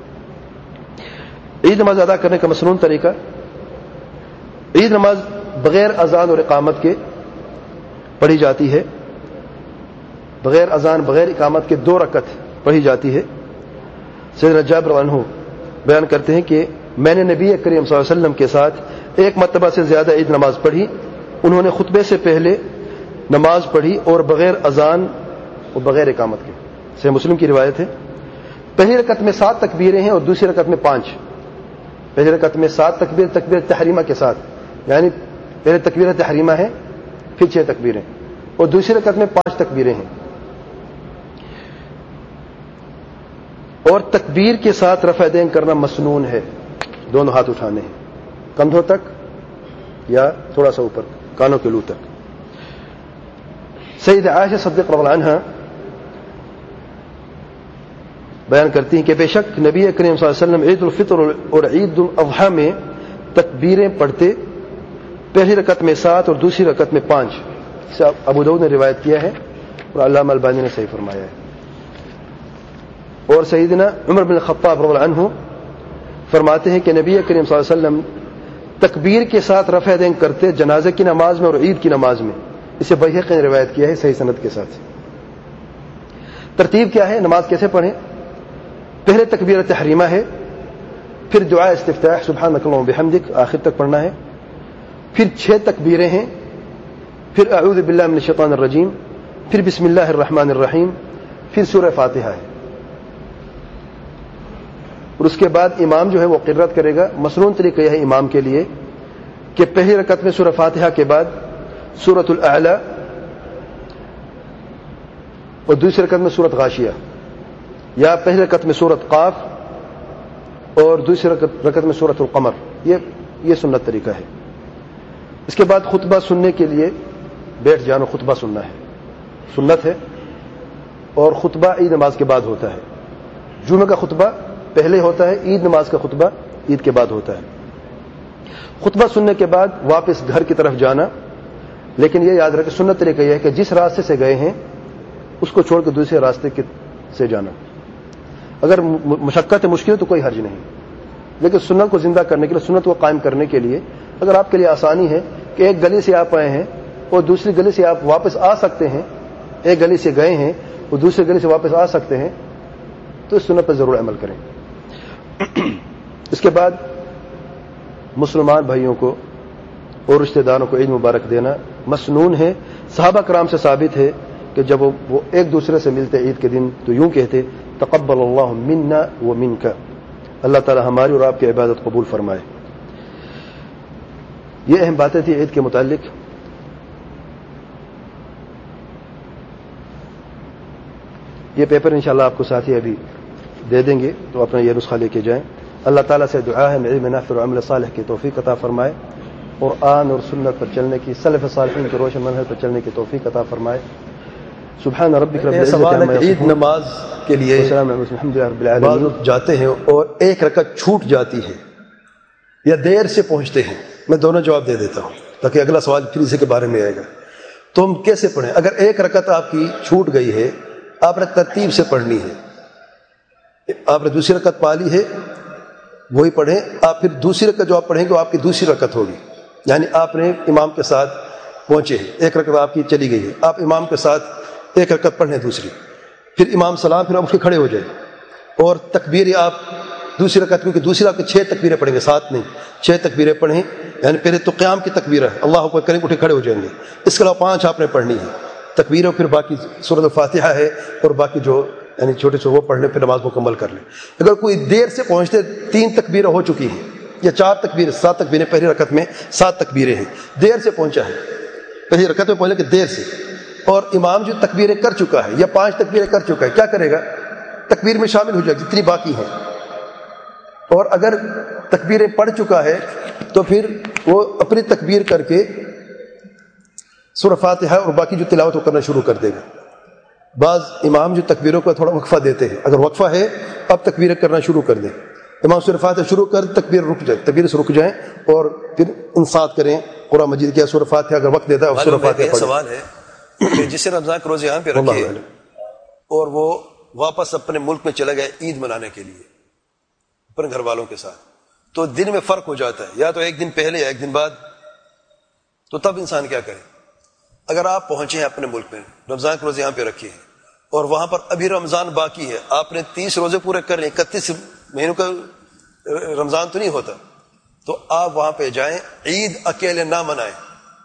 عید نماز ادا کرنے کا مسنون طریقہ, عید نماز بغیر اذان اور اقامت کے پڑھی جاتی ہے. بغیر اذان بغیر اقامت کے 2 رکعت پڑھی جاتی ہے. سیدنا جابر رضی اللہ عنہ بیان کرتے ہیں کہ میں نے نبی کریم صلی اللہ علیہ وسلم کے ساتھ 1 مرتبہ سے زیادہ عید نماز پڑھی. انہوں نے خطبے سے پہلے نماز پڑھی اور بغیر اذان اور بغیر اقامت کے. صحیح مسلم کی روایت ہے. پہلی رکعت میں 7 تکبیریں ہیں اور دوسری رکعت میں 5. پہلی رکعت میں 7 تکبیر تکبیر تحریمہ کے ساتھ, یعنی پہلے تکبیر تحریمہ ہے, پھر 6 تکبیریں, اور دوسری رکعت میں 5 تکبیریں ہیں. اور تکبیر کے ساتھ رفع دین کرنا مسنون ہے. دونوں ہاتھ اٹھانے ہیں کندھوں تک یا تھوڑا سا اوپر کانوں کے لو تک. سیدہ عائشہ صدیقہ رضی اللہ عنہا بیان کرتی ہیں کہ بے شک نبی کریم صلی اللہ علیہ وسلم عید الفطر اور عید الاضحیٰ میں تکبیریں پڑھتے، پہلی رکعت میں 7 اور دوسری رکعت میں 5. اسے ابو داؤد نے روایت کیا ہے اور علامہ البانی نے صحیح فرمایا ہے. اور سیدنا عمر بن الخطاب رضی اللہ عنہ فرماتے ہیں کہ نبی کریم صلی اللہ علیہ وسلم تکبیر کے ساتھ رفع دین کرتے جنازے کی نماز میں اور عید کی نماز میں. اسے بیہقی نے روایت کیا ہے صحیح سند کے ساتھ. ترتیب کیا ہے؟ نماز کیسے پڑھیں؟ پہلے تکبیر تحریمہ ہے، پھر دعا استفتاح سبحانک اللہم بحمدک آخر تک پڑھنا ہے، پھر 6 تکبیریں ہیں، پھر اعوذ باللہ من الشیطان الرجیم، پھر بسم اللہ الرحمن الرحیم، پھر سورہ فاتحہ ہے. اور اس کے بعد امام جو ہے وہ قرات کرے گا. مسنون طریقہ یہ ہے امام کے لیے کہ پہلی رکعت میں سورہ فاتحہ کے بعد سورۃ الاعلی اور دوسری رکعت میں سورۃ غاشیہ، یا پہلی رکعت میں سورۃ قاف اور دوسری رکعت میں سورۃ القمر. یہ سنت طریقہ ہے. اس کے بعد خطبہ سننے کے لیے بیٹھ جانا، خطبہ سننا ہے، سنت ہے. اور خطبہ عید نماز کے بعد ہوتا ہے. جمعہ کا خطبہ پہلے ہوتا ہے، عید نماز کا خطبہ عید کے بعد ہوتا ہے. خطبہ سننے کے بعد واپس گھر کی طرف جانا، لیکن یہ یاد رکھیں سنت طریقہ یہ ہے کہ جس راستے سے گئے ہیں اس کو چھوڑ کے دوسرے راستے سے جانا. اگر مشقت مشکل تو کوئی حرج نہیں، لیکن سنت کو زندہ کرنے کے لیے، سنت کو قائم کرنے کے لیے اگر آپ کے لیے آسانی ہے کہ ایک گلی سے آپ آئے ہیں اور دوسری گلی سے آپ واپس آ سکتے ہیں، ایک گلی سے گئے ہیں اور دوسری گلی سے واپس آ سکتے ہیں، تو اس سنت پر ضرور عمل کریں. اس کے بعد مسلمان بھائیوں کو اور رشتہ داروں کو عید مبارک دینا مسنون ہے. صحابہ کرام سے ثابت ہے کہ جب وہ ایک دوسرے سے ملتے عید کے دن تو یوں کہتے تقبل اللہ منا و منک، اللہ تعالی ہماری اور آپ کی عبادت قبول فرمائے. یہ اہم باتیں تھیں عید کے متعلق. یہ پیپر انشاءاللہ آپ کو ساتھی ابھی دے دیں گے تو اپنا یہ نسخہ لے کے جائیں. اللہ تعالیٰ سے دعا ہے علم نافع اور عمل صالح کی توفیق عطا فرمائے، قرآن اور سنت پر چلنے کی، سلف صالحین کے روشن منہج پر چلنے کی توفیق عطا فرمائے. سبحان ربک رب العزت عما یصفون. عید نماز کے لیے الحمدللہ رب العالمین بعض جاتے ہیں اور ایک رکعت چھوٹ جاتی ہے یا دیر سے پہنچتے ہیں. میں دونوں جواب دے دیتا ہوں تاکہ اگلا سوال پھر اسی کے بارے میں آئے گا. تو ہم کیسے پڑھیں؟ اگر ایک رکعت آپ کی چھوٹ گئی ہے، آپ نے ترتیب سے پڑھنی ہے. آپ نے دوسری رکعت پا لی ہے وہی پڑھیں. آپ پھر دوسری رکعت جو آپ پڑھیں گے وہ آپ کی دوسری رکعت ہوگی. یعنی آپ نے امام کے ساتھ پہنچے ہیں، ایک رکعت آپ کی چلی گئی ہے، آپ امام کے ساتھ ایک رکعت پڑھیں دوسری، پھر امام سلام، پھر آپ اٹھ کے کھڑے ہو جائیں اور تکبیر آپ دوسری رکعت، کیونکہ دوسری آپ کے 6 تکبیریں پڑھیں گے، 7 نہیں 6 تکبیریں پڑھیں. یعنی پہلے تو قیام کی تکبیر ہے، اللہ اکبر کریں اٹھے کھڑے ہو جائیں گے. اس کے علاوہ 5 آپ نے پڑھنی ہے تکبیر، اور پھر باقی سورۃ الفاتحہ ہے اور باقی جو یعنی چھوٹے سے وہ پڑھ لیں، پھر نماز مکمل کر لیں. اگر کوئی دیر سے پہنچتے 3 تکبیریں ہو چکی ہیں یا 4 تکبیریں، 7 تکبیریں، پہلی رکعت میں 7 تکبیریں ہیں، دیر سے پہنچا ہے، پہلی رکعت میں پہنچے کہ دیر سے، اور امام جو تکبیریں کر چکا ہے یا 5 تکبیریں کر چکا ہے، کیا کرے گا؟ تکبیر میں شامل ہو جائے گا جتنی باقی ہیں. اور اگر تکبیریں پڑھ چکا ہے تو پھر وہ اپنی تکبیر کر کے سورہ فاتحہ اور باقی جو تلاوت وہ کرنا شروع کر دے گا. بعض امام جو تکبیروں کو تھوڑا وقفہ دیتے ہیں، اگر وقفہ ہے اب تکبیریں کرنا شروع کر دیں. امام سورہ فاتحہ شروع کر تکبیر رک جائے، تکبیر سے رک جائیں اور پھر انصات کریں. قرآن مجید کیا سورہ فاتحہ اگر وقت دیتا ہے سورہ فاتحہ پڑھیں. سوال ہے کہ جسے رمضان کے روزے یہاں پہ رکھے اور وہ واپس اپنے ملک میں چلا گیا عید منانے کے لیے اپنے گھر والوں کے ساتھ، تو دن میں فرق ہو جاتا ہے، یا تو ایک دن پہلے یا ایک دن بعد، تو تب انسان کیا کرے؟ اگر آپ پہنچے ہیں اپنے ملک میں، رمضان کے روزے یہاں پہ رکھے ہیں اور وہاں پر ابھی رمضان باقی ہے، آپ نے 30 روزے پورے کر لیں، 31 مہینوں کا رمضان تو نہیں ہوتا، تو آپ وہاں پہ جائیں. عید اکیلے نہ منائیں،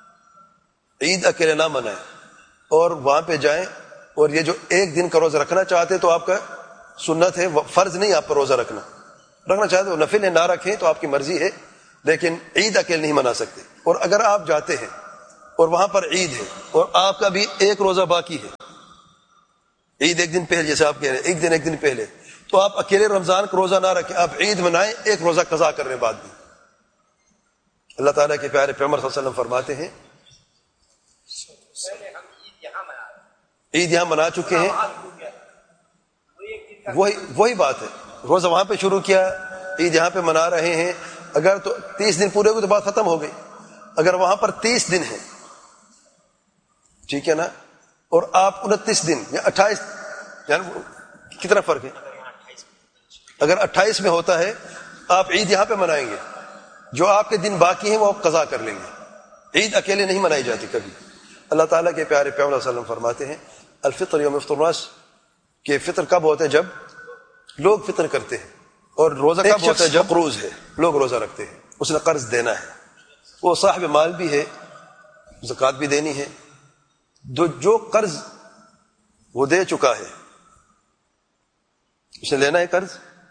عید اکیلے نہ منائیں، اور وہاں پہ جائیں. اور یہ جو ایک دن کا روزہ رکھنا چاہتے تو آپ کا سنت ہے، فرض نہیں آپ پر روزہ رکھنا چاہتے ہو، نفل نہ رکھیں تو آپ کی مرضی ہے، لیکن عید اکیلے نہیں منا سکتے. اور اگر آپ جاتے ہیں اور وہاں پر عید ہے اور آپ کا بھی ایک روزہ باقی ہے، عید ایک دن پہلے، جیسے آپ کہہ رہے ہیں ایک دن پہلے، تو آپ اکیلے رمضان کا روزہ نہ رکھیں, آپ عید منائیں ایک روزہ قضا کرنے بعد بھی. اللہ تعالیٰ کے پیارے پیغمبر صلی اللہ علیہ وسلم فرماتے ہیں عید یہاں منا چکے ہیں, وہی بات ہے, روزہ وہاں پہ شروع کیا, عید یہاں پہ منا رہے ہیں. اگر تو 30 دن پورے ہوئے تو بات ختم ہو گئی. اگر وہاں پر 30 دن ہیں, ٹھیک ہے نا, اور آپ 29 دن یا 28, یعنی کتنا فرق ہے؟ اگر 28 میں ہوتا ہے آپ عید یہاں پہ منائیں گے, جو آپ کے دن باقی ہیں وہ آپ قضا کر لیں گے. عید اکیلے نہیں منائی جاتی کبھی. اللہ تعالیٰ کے پیارے پیغمبر صلی اللہ علیہ وسلم فرماتے ہیں الفطر یوم یفطر الناس, کہ فطر کب ہوتا ہے؟ جب لوگ فطر کرتے ہیں. اور روزہ کب ہوتا ہے؟ جب مقروض ہے, لوگ روزہ رکھتے ہیں, اس نے قرض دینا ہے, وہ صاحب مال بھی ہے, زکوٰۃ بھی دینی ہے. جو قرض وہ دے چکا ہے اس نے لینا ہے قرض,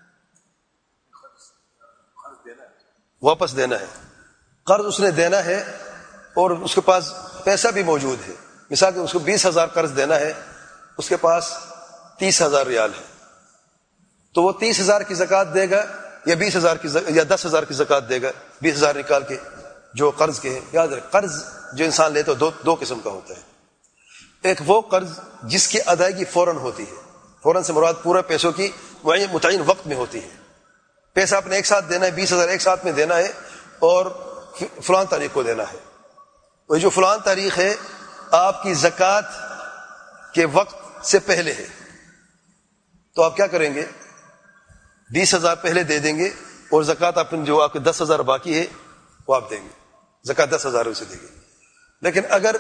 واپس دینا ہے. قرض اس نے دینا ہے اور اس کے پاس پیسہ بھی موجود ہے. مثال کہ اس کو 20,000 قرض دینا ہے, اس کے پاس 30,000 ریال ہے, تو وہ 30,000 کی زکوٰۃ دے گا یا 20,000 کی یا 10,000 کی زکوٰۃ دے گا, 20,000 نکال کے جو قرض کے ہیں. یاد رکھ, قرض جو انسان لیتا ہے دو قسم کا ہوتا ہے. ایک وہ قرض جس کی ادائیگی فوراً ہوتی ہے, فوراً سے مراد پورا پیسوں کی متعین وقت میں ہوتی ہے. پیسہ آپ نے ایک ساتھ دینا ہے, 20,000 ایک ساتھ میں دینا ہے اور فلان تاریخ کو دینا ہے. وہ جو فلان تاریخ ہے آپ کی زکوٰۃ کے وقت سے پہلے ہے, تو آپ کیا کریں گے؟ 20,000 پہلے دے دیں گے اور زکوٰۃ آپ جو آپ کے 10,000 باقی ہے وہ آپ دیں گے, زکوٰۃ 10,000 اسے دیں گے. لیکن اگر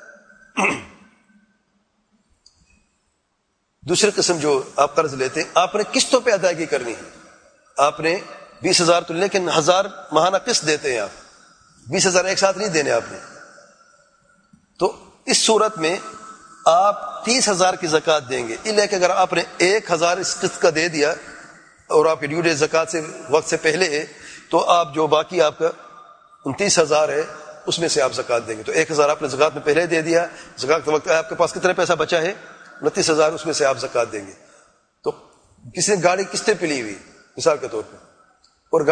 دوسری قسم جو آپ قرض لیتے ہیں, آپ نے قسطوں پہ ادائیگی کرنی ہے. آپ نے 20,000 تو لیکن 1,000 ماہانہ قسط دیتے ہیں آپ, 20,000 ایک ساتھ نہیں دینے آپ نے. تو اس صورت میں آپ 30,000 کی زکوٰۃ دیں گے. لیکن اگر آپ نے 1,000 اس قسط کا دے دیا اور آپ کی ڈیو ڈیٹ زکوٰۃ سے وقت سے پہلے ہے, تو آپ جو باقی آپ کا 29,000 ہے اس میں سے آپ زکوٰۃ دیں گے. تو 1,000 آپ نے زکوٰۃ میں پہلے دے دیا, زکوٰۃ کے وقت آپ کے پاس کتنا پیسہ بچا ہے؟ 29,000, اس میں سے آپ زکوٰۃ دیں گے. تو کسی نے گاڑی قسطیں پہ لی ہوئی مثال کے طور پہ, اور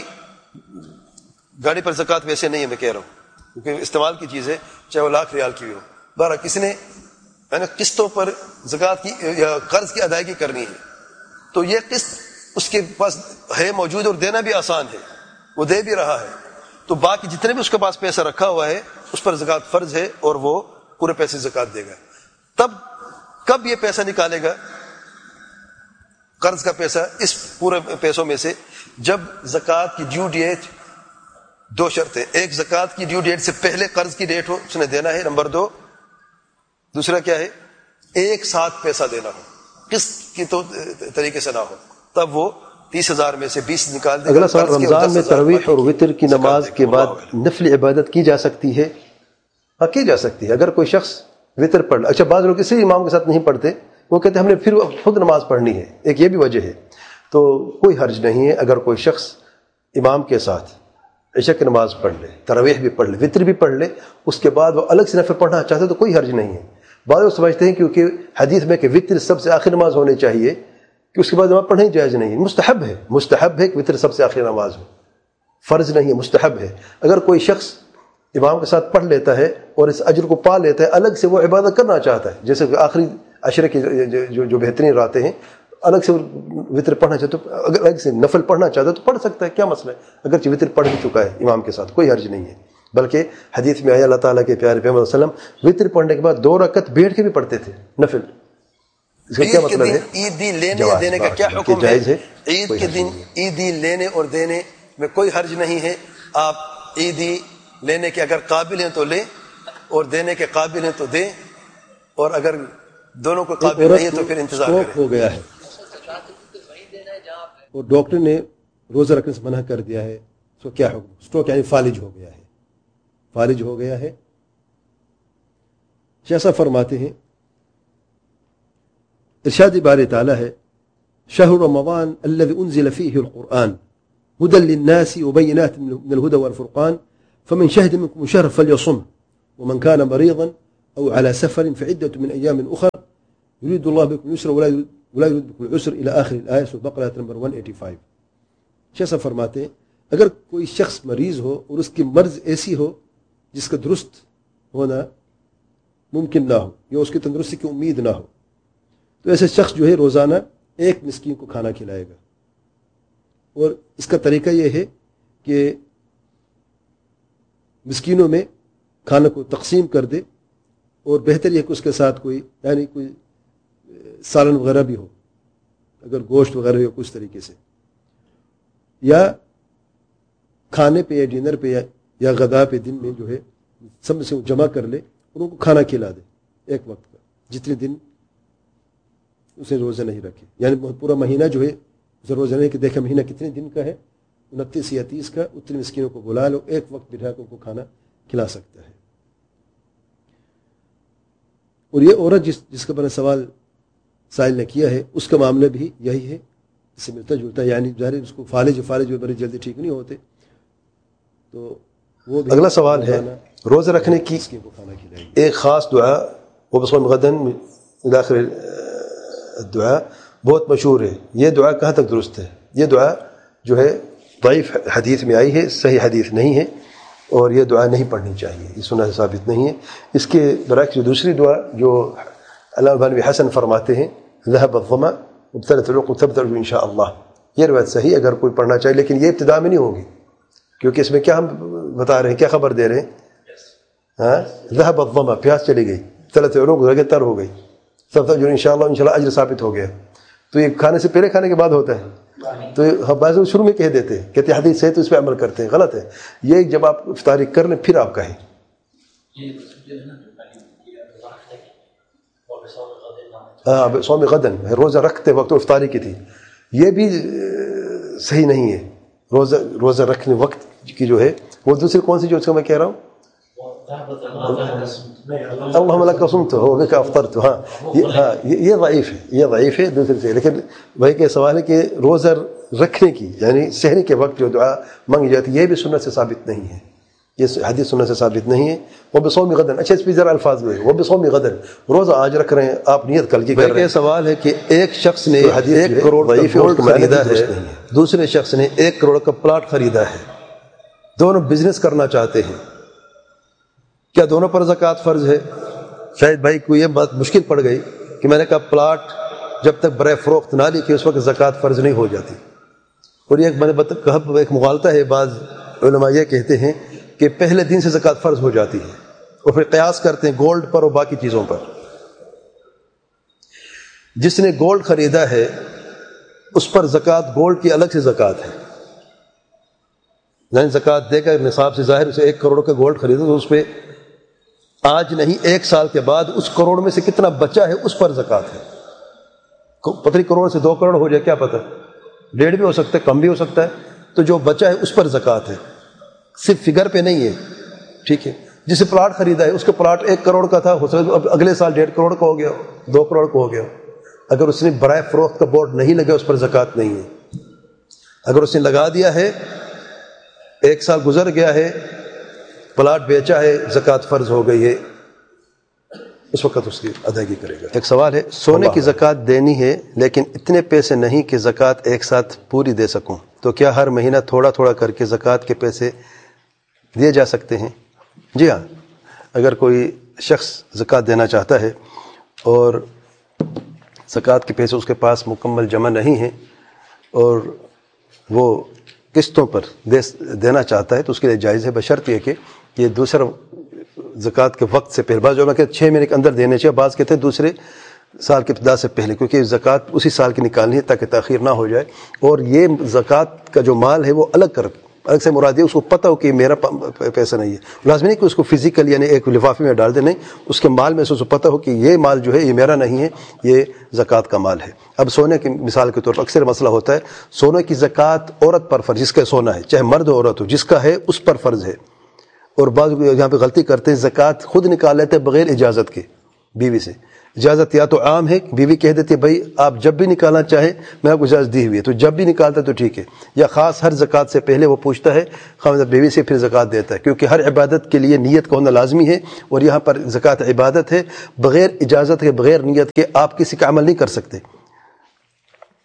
گاڑی پر زکوٰۃ ویسے نہیں ہے, میں کہہ رہا ہوں کیونکہ استعمال کی چیز ہے, چاہے وہ لاکھ ریال کی بھی ہو. بہرحال کسی نے قسطوں پر زکوٰۃ کی یا قرض کی ادائیگی کرنی ہے, تو یہ قسط اس کے پاس ہے موجود اور دینا بھی آسان ہے, وہ دے بھی رہا ہے. تو باقی جتنے بھی اس کے پاس پیسہ رکھا ہوا ہے اس پر زکوٰۃ فرض ہے اور وہ پورے پیسے زکوٰۃ دے گا. تب کب یہ پیسہ نکالے گا قرض کا پیسہ اس پورے پیسوں میں سے؟ جب زکوٰۃ کی ڈیو ڈیٹ, دو شرطیں, ایک زکوٰۃ کی ڈیو ڈیٹ سے پہلے قرض کی ڈیٹ ہو, اس نے دینا ہے. نمبر 2, دوسرا کیا ہے؟ ایک ساتھ پیسہ دینا ہو, قسط کی تو طریقے سے نہ ہو, تب وہ 30,000 میں سے 20 نکال دے. اگلا سوال, رمضان میں تراویح اور وتر کی نماز کے بعد نفل عبادت کی جا سکتی ہے؟ ہاں کی جا سکتی ہے. اگر کوئی شخص وتر پڑھ, اچھا بعض لوگ اسی امام کے ساتھ نہیں پڑھتے, وہ کہتے ہیں ہم نے پھر خود نماز پڑھنی ہے, ایک یہ بھی وجہ ہے. تو کوئی حرج نہیں ہے اگر کوئی شخص امام کے ساتھ عشاء کی نماز پڑھ لے, تراویح بھی پڑھ لے, وتر بھی پڑھ لے, اس کے بعد وہ الگ سے نفل پڑھنا چاہتے تو کوئی حرج نہیں ہے. بعض لوگ سمجھتے ہیں کیونکہ حدیث میں کہ وتر سب سے آخری نماز ہونی چاہیے کہ اس کے بعد نماز پڑھنا ہی جائز نہیں. مستحب ہے کہ وتر سب سے آخری نماز ہو, فرض نہیں ہے, مستحب ہے. اگر کوئی شخص امام کے ساتھ پڑھ لیتا ہے اور اس اجر کو پا لیتا ہے, الگ سے وہ عبادت کرنا چاہتا ہے, جیسے کہ آخری عشرے کی جو بہترین راتیں ہیں, الگ سے وتر پڑھنا چاہتا ہے, اگر الگ سے نفل پڑھنا چاہتا ہے تو پڑھ سکتا ہے, کیا مسئلہ ہے؟ اگرچہ وتر پڑھ بھی چکا ہے امام کے ساتھ, کوئی حرج نہیں ہے. بلکہ حدیث میں آیا اللہ تعالیٰ کے پیارے پیغمبر صلی اللہ علیہ وسلم وتر پڑھنے کے بعد 2 رکعت بیٹھ کے بھی پڑھتے تھے نفل. اس کا کیا مطلب ہے؟ عیدی لینے اور دینے کا کیا حکم ہے؟ عید کے دن عیدی لینے اور دینے میں کوئی حرج نہیں ہے. آپ عیدی لینے کے اگر قابل ہیں تو لیں اور دینے کے قابل ہیں تو دیں, اور اگر دونوں کو قابل نہیں ہے تو پھر انتظار کریں. ہو گیا ہے اور ڈاکٹر نے روزہ رکھنے سے منع کر دیا ہے, تو کیا حکم؟ اسٹروک یعنی فالج ہو گیا ہے, فالج ہو گیا ہے. جیسا فرماتے ہیں ارشاد باری تعالی ہے, شهر رمضان الذي انزل فيه القرآن هدى للناس وبينات من الهدى والفرقان فمن شهد منكم الشهر فليصم ومن كان مريضا أو على سفر فعدة من أيام أخر يريد الله بكم اليسر ولا يرد بكم العسر إلى آخر الآية سورة بقرہ نمبر 185. شیخ صاحب فرماتے ہیں اگر کوئی شخص مریض ہو اور اس کی مرض ایسی ہو جس کا درست ہونا ممکن نہ ہو یا اس کی تندرستی کی امید نہ ہو تو ایسے شخص جو ہے روزانہ ایک مسکین کو کھانا کھلائے گا. اور اس کا طریقہ یہ ہے کہ مسکینوں میں کھانا کو تقسیم کر دے اور بہتر یہ کہ اس کے ساتھ کوئی یعنی کوئی سالن وغیرہ بھی ہو, اگر گوشت وغیرہ ہو کچھ طریقے سے, یا کھانے پہ یا ڈنر پہ یا غدا پہ دن میں جو ہے سب سے جمع کر لے اور ان کو کھانا کھلا دے ایک وقت کا, جتنے دن اسے روزہ نہیں رکھے. یعنی پورا مہینہ جو ہے اسے روزہ نہیں کہ دیکھے مہینہ کتنے دن کا ہے, 29 یا 30 کا, اتنے مسکینوں کو بلا لو, ایک وقت بٹھا کر ان کو کھانا کھلا سکتا ہے. اور یہ عورت جس کا بنا سوال سائل نے کیا ہے اس کا معاملہ بھی یہی ہے, اس سے ملتا جلتا ہے. یعنی ظاہر اس کو فالج بڑے جلدی ٹھیک نہیں ہوتے تو وہ اگلا سوال ہے روزہ رکھنے کی ایک خاص دعا وہ بصوم غدن داخل الدعاء بہت مشہور ہے. یہ دعا کہاں تک درست ہے؟ یہ دعا جو ہے ضعیف حدیث میں آئی ہے, صحیح حدیث نہیں ہے, اور یہ دعا نہیں پڑھنی چاہیے, یہ سنت سے ثابت نہیں ہے. اس کے برعکس جو دوسری دعا جو علامہ بن حسن فرماتے ہیں ذهب الظما وابتلت العروق تبتل ان شاء اللہ, یہ روایت صحیح اگر کوئی پڑھنا چاہے, لیکن یہ ابتدا میں نہیں ہوگی کیونکہ اس میں کیا ہم بتا رہے ہیں, کیا خبر دے رہے ہیں؟ ہاں ذهب الظما, پیاس چلی گئی, ابتلت العروق رگیں تر ہو گئی, تبتل ان شاء اللہ اجر ثابت ہو گیا. تو یہ کھانے سے پہلے کھانے کے بعد ہوتا ہے, تو ہم بعض شروع میں کہہ دیتے ہیں, کہتے ہیں حدیث سے تو اس پہ عمل کرتے ہیں, غلط ہے. یہ جب آپ افطاری کر لیں پھر آپ کہیں. ہاں صوم غدن روزہ رکھتے وقت افطاری کی تھی, یہ بھی صحیح نہیں ہے. روزہ رکھنے وقت کی جو ہے وہ دوسری کون سی جو اس کا میں کہہ رہا ہوں اللہم لک صمت ہو بک افطرت, ہاں یہ ضعیف ہے, یہ ضعیف ہے دوسرے سے. لیکن وہی کہ سوال ہے کہ روزہ رکھنے کی یعنی سحری کے وقت جو دعا مانگی جاتی ہے یہ بھی سنت سے ثابت نہیں ہے, یہ حدیث سنت سے ثابت نہیں ہے. وہ بصوم غدن, اچھا اس پہ ذرا الفاظ ہوئے, وہ بصوم غدن, روزہ آج رکھ رہے ہیں آپ, نیت کل کی کر رہے ہیں. سوال ہے کہ ایک شخص نے 1 کروڑ گولڈ خریدا ہے, دوسرے شخص نے 1 کروڑ کا پلاٹ خریدا ہے, دونوں بزنس کرنا چاہتے ہیں, کیا دونوں پر زکوٰۃ فرض ہے؟ شاید بھائی کو یہ بات مشکل پڑ گئی کہ میں نے کہا پلاٹ جب تک برائے فروخت نہ لکھے اس وقت زکوٰۃ فرض نہیں ہو جاتی. اور یہ میں نے کہا ایک مغالطہ ہے, بعض علماء یہ کہتے ہیں کہ پہلے دن سے زکوٰۃ فرض ہو جاتی ہے, اور پھر قیاس کرتے ہیں گولڈ پر اور باقی چیزوں پر. جس نے گولڈ خریدا ہے اس پر زکوٰۃ گولڈ کی الگ سے زکوٰۃ ہے, یعنی زکوٰۃ دے کر نصاب سے ظاہر سے 1 کروڑ کا گولڈ خریدا تو اس پہ آج نہیں 1 سال کے بعد اس کروڑ میں سے کتنا بچا ہے اس پر زکوٰۃ ہے. پتہ نہیں کروڑ سے 2 کروڑ ہو جائے, کیا پتہ, 1.5 بھی ہو سکتا ہے, کم بھی ہو سکتا ہے, تو جو بچا ہے اس پر زکوٰۃ ہے, صرف فگر پہ نہیں ہے. ٹھیک ہے, جسے پلاٹ خریدا ہے اس کا پلاٹ 1 کروڑ کا تھا, ہو سکتا ہے اگلے سال 1.5 کروڑ کا ہو گیا, 2 کروڑ کا ہو گیا. اگر اس نے برائے فروخت کا بورڈ نہیں لگا اس پر زکوٰۃ نہیں ہے. اگر اس نے لگا دیا ہے 1 سال گزر گیا ہے, پلاٹ بیچا ہے, زکوٰۃ فرض ہو گئی ہے, اس وقت اس کی ادائیگی کرے گا. ایک سوال ہے, سونے کی زکوٰۃ دینی ہے لیکن اتنے پیسے نہیں کہ زکوٰۃ ایک ساتھ پوری دے سکوں, تو کیا ہر مہینہ تھوڑا تھوڑا کر کے زکوٰۃ کے پیسے دیے جا سکتے ہیں؟ جی ہاں, اگر کوئی شخص زکوٰۃ دینا چاہتا ہے اور زکوٰۃ کے پیسے اس کے پاس مکمل جمع نہیں ہیں اور وہ قسطوں پر دینا چاہتا ہے تو اس کے لیے جائز ہے, بشرط یہ کہ یہ دوسرا زکوٰۃ کے وقت سے پہلے, بعض جو کہ 6 مہینے کے اندر دینے چاہیے, بعض کہتے ہیں دوسرے سال کے ابتدا سے پہلے, کیونکہ زکوٰۃ اسی سال کی نکالنی ہے تاکہ تاخیر نہ ہو جائے. اور یہ زکوٰۃ کا جو مال ہے وہ الگ سے مراد ہے, اس کو پتہ ہو کہ میرا پیسہ نہیں ہے, لازمی نہیں کہ اس کو فزیکل یعنی ایک لفافے میں ڈال دے, نہیں, اس کے مال میں سے اس کو پتہ ہو کہ یہ مال جو ہے یہ میرا نہیں ہے, یہ زکوٰۃ کا مال ہے. اب سونے کی مثال کے طور پر اکثر مسئلہ ہوتا ہے, سونے کی زکوٰۃ عورت پر فرض, جس کا سونا ہے چاہے مرد ہو عورت ہو, جس کا ہے اس پر فرض ہے. اور بعض یہاں پہ غلطی کرتے ہیں, زکوٰۃ خود نکال لیتے ہیں بغیر اجازت کے بیوی سے. اجازت یا تو عام ہے, بیوی کہہ دیتی ہے بھائی آپ جب بھی نکالنا چاہیں میں آپ کو اجازت دی ہوئی ہے, تو جب بھی نکالتا ہے تو ٹھیک ہے, یا خاص ہر زکوٰۃ سے پہلے وہ پوچھتا ہے خاوند بیوی سے پھر زکوٰۃ دیتا ہے, کیونکہ ہر عبادت کے لیے نیت کا ہونا لازمی ہے, اور یہاں پر زکوٰۃ عبادت ہے, بغیر اجازت کے بغیر نیت کے آپ کسی کا عمل نہیں کر سکتے.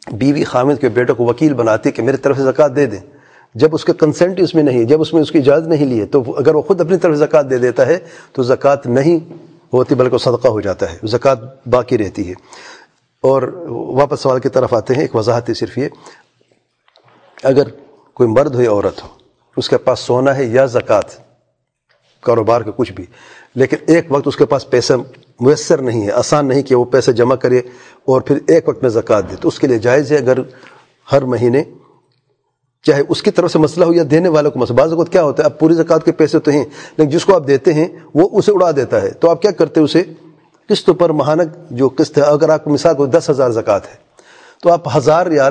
بیوی خامد کے بیٹے کو وکیل بناتی ہے کہ میری طرف سے زکوٰۃ دے دیں، جب اس کا کنسنٹ اس میں نہیں ہے، جب اس میں اس کی اجازت نہیں لی ہے، تو اگر وہ خود اپنی طرف سے زکوٰۃ دے دیتا ہے تو زکوٰۃ نہیں ہوتی بلکہ صدقہ ہو جاتا ہے، زکوٰۃ باقی رہتی ہے۔ اور واپس سوال کی طرف آتے ہیں، ایک وضاحت ہے صرف یہ، اگر کوئی مرد ہو یا عورت ہو، اس کے پاس سونا ہے یا زکوٰۃ، کاروبار کا کچھ بھی، لیکن ایک وقت اس کے پاس پیسہ میسر نہیں ہے، آسان نہیں کہ وہ پیسے جمع کرے اور پھر ایک وقت میں زکوٰۃ دے، تو اس کے لیے جائز ہے اگر ہر مہینے، چاہے اس کی طرف سے مسئلہ ہو یا دینے والوں کو مسئلہ، بعض اوقات کیا ہوتا ہے اب پوری زکوٰۃ کے پیسے تو ہیں لیکن جس کو آپ دیتے ہیں وہ اسے اڑا دیتا ہے، تو آپ کیا کرتے ہیں، اسے قسطوں پر ماہانہ جو قسط ہے، اگر آپ کو مثال کو 10,000 زکوٰۃ ہے تو آپ 1,000 ریال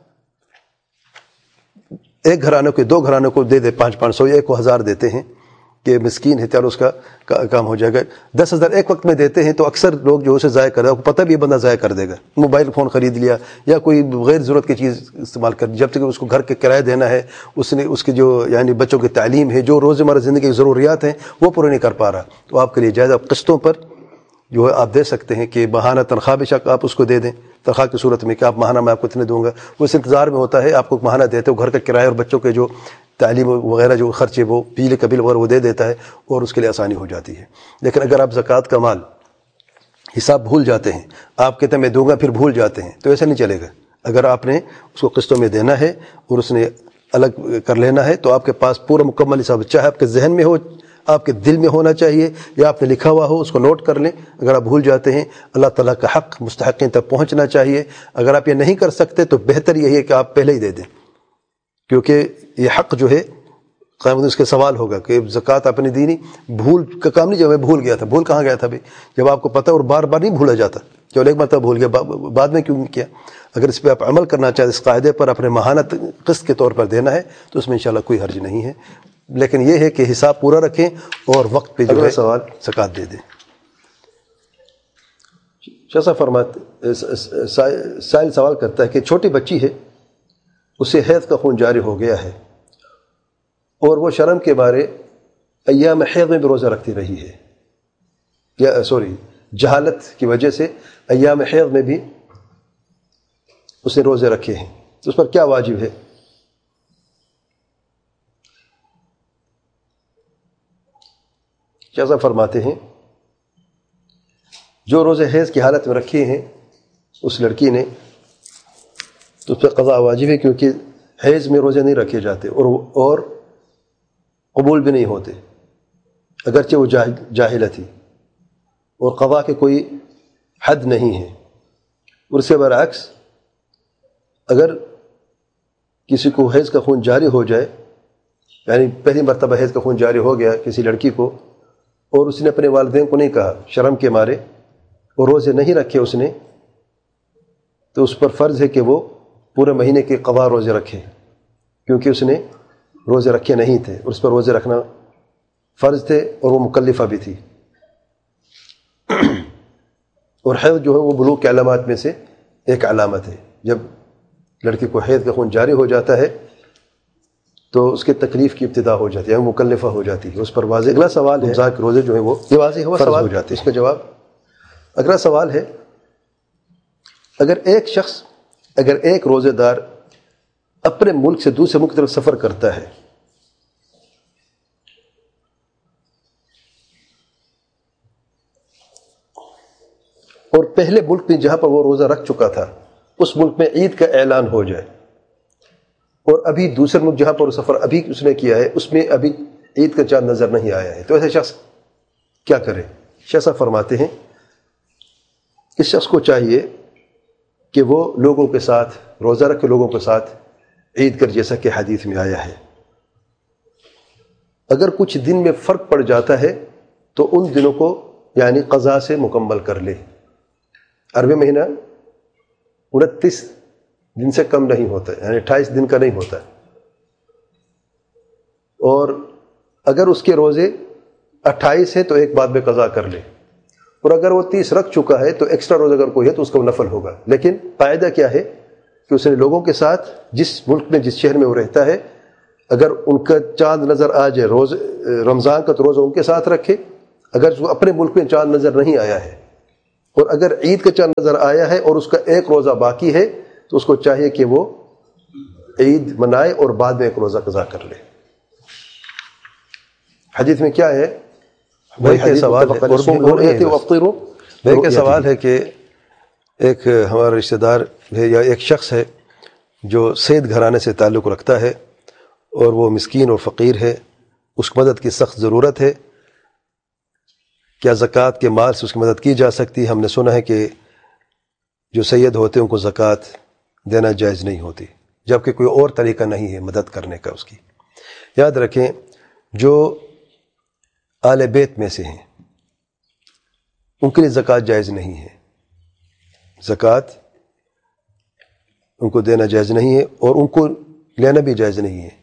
ایک گھرانے کو 2 گھرانوں کو دے دے، 500 یا ایک کو 1,000 دیتے ہیں کہ مسکین ہے، چلو اس کا کام ہو جائے گا۔ 10,000 ایک وقت میں دیتے ہیں تو اکثر لوگ جو اسے ضائع کر رہے ہیں، پتہ بھی یہ بندہ ضائع کر دے گا، موبائل فون خرید لیا یا کوئی غیر ضرورت کی چیز استعمال کر، جب تک اس کو گھر کے کرایہ دینا ہے، اس نے اس کی جو یعنی بچوں کی تعلیم ہے، جو روزمرہ زندگی کی ضروریات ہیں وہ پورے نہیں کر پا رہا، تو آپ کے لیے جائز آپ قسطوں پر جو ہے آپ دے سکتے ہیں کہ ماہانہ تنخواہ بے شک آپ اس کو دے دیں، تنخواہ کی صورت میں کہ آپ ماہانہ میں آپ کو اتنے دوں گا، وہ اس انتظار میں ہوتا ہے، آپ کو ماہانہ دیتے ہو، گھر کا کرایہ اور بچوں کے جو تعلیم وغیرہ جو خرچے وہ بجلی کا بل وغیرہ وہ دے دیتا ہے اور اس کے لیے آسانی ہو جاتی ہے۔ لیکن اگر آپ زکوٰۃ کا مال حساب بھول جاتے ہیں، آپ کہتے ہیں میں دوں گا پھر بھول جاتے ہیں، تو ایسا نہیں چلے گا۔ اگر آپ نے اس کو قسطوں میں دینا ہے اور اس نے الگ کر لینا ہے تو آپ کے پاس پورا مکمل حساب، چاہے آپ کے ذہن میں ہو، آپ کے دل میں ہونا چاہیے یا آپ نے لکھا ہوا ہو، اس کو نوٹ کر لیں۔ اگر آپ بھول جاتے ہیں، اللہ تعالیٰ کا حق مستحقین تک پہنچنا چاہیے، اگر آپ یہ نہیں کر سکتے تو بہتر یہی ہے کہ آپ پہلے ہی دے دیں، کیونکہ یہ حق جو ہے قیامت میں اس کے سوال ہوگا کہ زکوٰۃ آپ نے دی نہیں، بھول کا کام نہیں، جب میں بھول گیا تھا، بھول کہاں گیا تھا بھائی، جب آپ کو پتہ اور بار بار نہیں بھولا جاتا، چلو ایک مرتبہ بھول گیا بعد میں کیوں نہیں کیا۔ اگر اس پہ آپ عمل کرنا چاہتے، اس قاعدے پر اپنے ماہانہ قسط کے طور پر دینا ہے تو اس میں انشاءاللہ کوئی حرج نہیں ہے، لیکن یہ ہے کہ حساب پورا رکھیں اور وقت پہ جو ہے سوال زکوٰۃ دے دیں۔ شاہ صاحب فرماتے، سائل سوال کرتا ہے کہ چھوٹی بچی ہے، اسے حیض کا خون جاری ہو گیا ہے اور وہ شرم کے بارے ایام حیض میں بھی روزہ رکھتی رہی ہے، یا جہالت کی وجہ سے ایام حیض میں بھی اس نے روزے رکھے ہیں، تو اس پر کیا واجب ہے؟ شاہ صاحب فرماتے ہیں جو روزے حیض کی حالت میں رکھے ہیں اس لڑکی نے، تو اس پر قضا واجب ہے، کیونکہ حیض میں روزے نہیں رکھے جاتے اور قبول بھی نہیں ہوتے، اگرچہ وہ جاہلہ تھی، اور قضا کے کوئی حد نہیں ہے۔ اور اس کے برعکس اگر کسی کو حیض کا خون جاری ہو جائے، یعنی پہلی مرتبہ حیض کا خون جاری ہو گیا کسی لڑکی کو اور اس نے اپنے والدین کو نہیں کہا شرم کے مارے اور روزے نہیں رکھے اس نے، تو اس پر فرض ہے کہ وہ پورے مہینے کے قضا روزے رکھے، کیونکہ اس نے روزے رکھے نہیں تھے اور اس پر روزے رکھنا فرض تھے اور وہ مکلفہ بھی تھی۔ اور حیض جو ہے وہ بلوغ کے علامات میں سے ایک علامت ہے، جب لڑکی کو حیض کا خون جاری ہو جاتا ہے تو اس کے تکلیف کی ابتدا ہو جاتی ہے، مکلفہ ہو جاتی ہے، اس پر واضح۔ اگلا سوال ہے رمضان کے روزے جو ہیں وہ یہ واضح ہوا سوال ہو جاتے ہیں، اس کا جواب اگلا سوال ہے، اگر ایک روزے دار اپنے ملک سے دوسرے ملک کی طرف سفر کرتا ہے اور پہلے ملک میں جہاں پر وہ روزہ رکھ چکا تھا اس ملک میں عید کا اعلان ہو جائے، اور ابھی دوسرے ملک جہاں پر سفر ابھی اس نے کیا ہے اس میں ابھی عید کا چاند نظر نہیں آیا ہے، تو ایسے شخص کیا کرے؟ شاہ صاحب فرماتے ہیں اس شخص کو چاہیے کہ وہ لوگوں کے ساتھ روزہ رکھ کے لوگوں کے ساتھ عید کر، جیسا کہ حدیث میں آیا ہے۔ اگر کچھ دن میں فرق پڑ جاتا ہے تو ان دنوں کو یعنی قضا سے مکمل کر لے۔ عربی مہینہ 29 دن سے کم نہیں ہوتا، یعنی 28 دن کا نہیں ہوتا، اور اگر اس کے روزے 28 ہے تو ایک بعد میں قضا کر لے، اور اگر وہ 30 رکھ چکا ہے تو ایکسٹرا روزہ اگر کوئی ہے تو اس کا نفل ہوگا۔ لیکن قاعدہ کیا ہے کہ اس نے لوگوں کے ساتھ جس ملک میں جس شہر میں وہ رہتا ہے، اگر ان کا چاند نظر آ جائے رمضان کا تو روزہ ان کے ساتھ رکھے، اگر وہ اپنے ملک میں چاند نظر نہیں آیا ہے اور اگر عید کا چاند نظر آیا ہے اور اس کا ایک روزہ باقی ہے تو اس کو چاہیے کہ وہ عید منائے اور بعد میں ایک روزہ قضا کر لے. حدیث میں کیا ہے؟ سوال ہے کہ ایک ہمارا رشتہ دار ہے یا ایک شخص ہے جو سید گھرانے سے تعلق رکھتا ہے اور وہ مسکین اور فقیر ہے، اس کی مدد کی سخت ضرورت ہے، کیا زکوٰۃ کے مال سے اس کی مدد کی جا سکتی ہے؟ ہم نے سنا ہے کہ جو سید ہوتے ہیں ان کو زکوٰۃ دینا جائز نہیں ہوتی، جبکہ کوئی اور طریقہ نہیں ہے مدد کرنے کا اس کی. یاد رکھیں جو آل بیت میں سے ہیں ان کے لیے زکوٰۃ جائز نہیں ہے، زکوٰۃ ان کو دینا جائز نہیں ہے اور ان کو لینا بھی جائز نہیں ہے.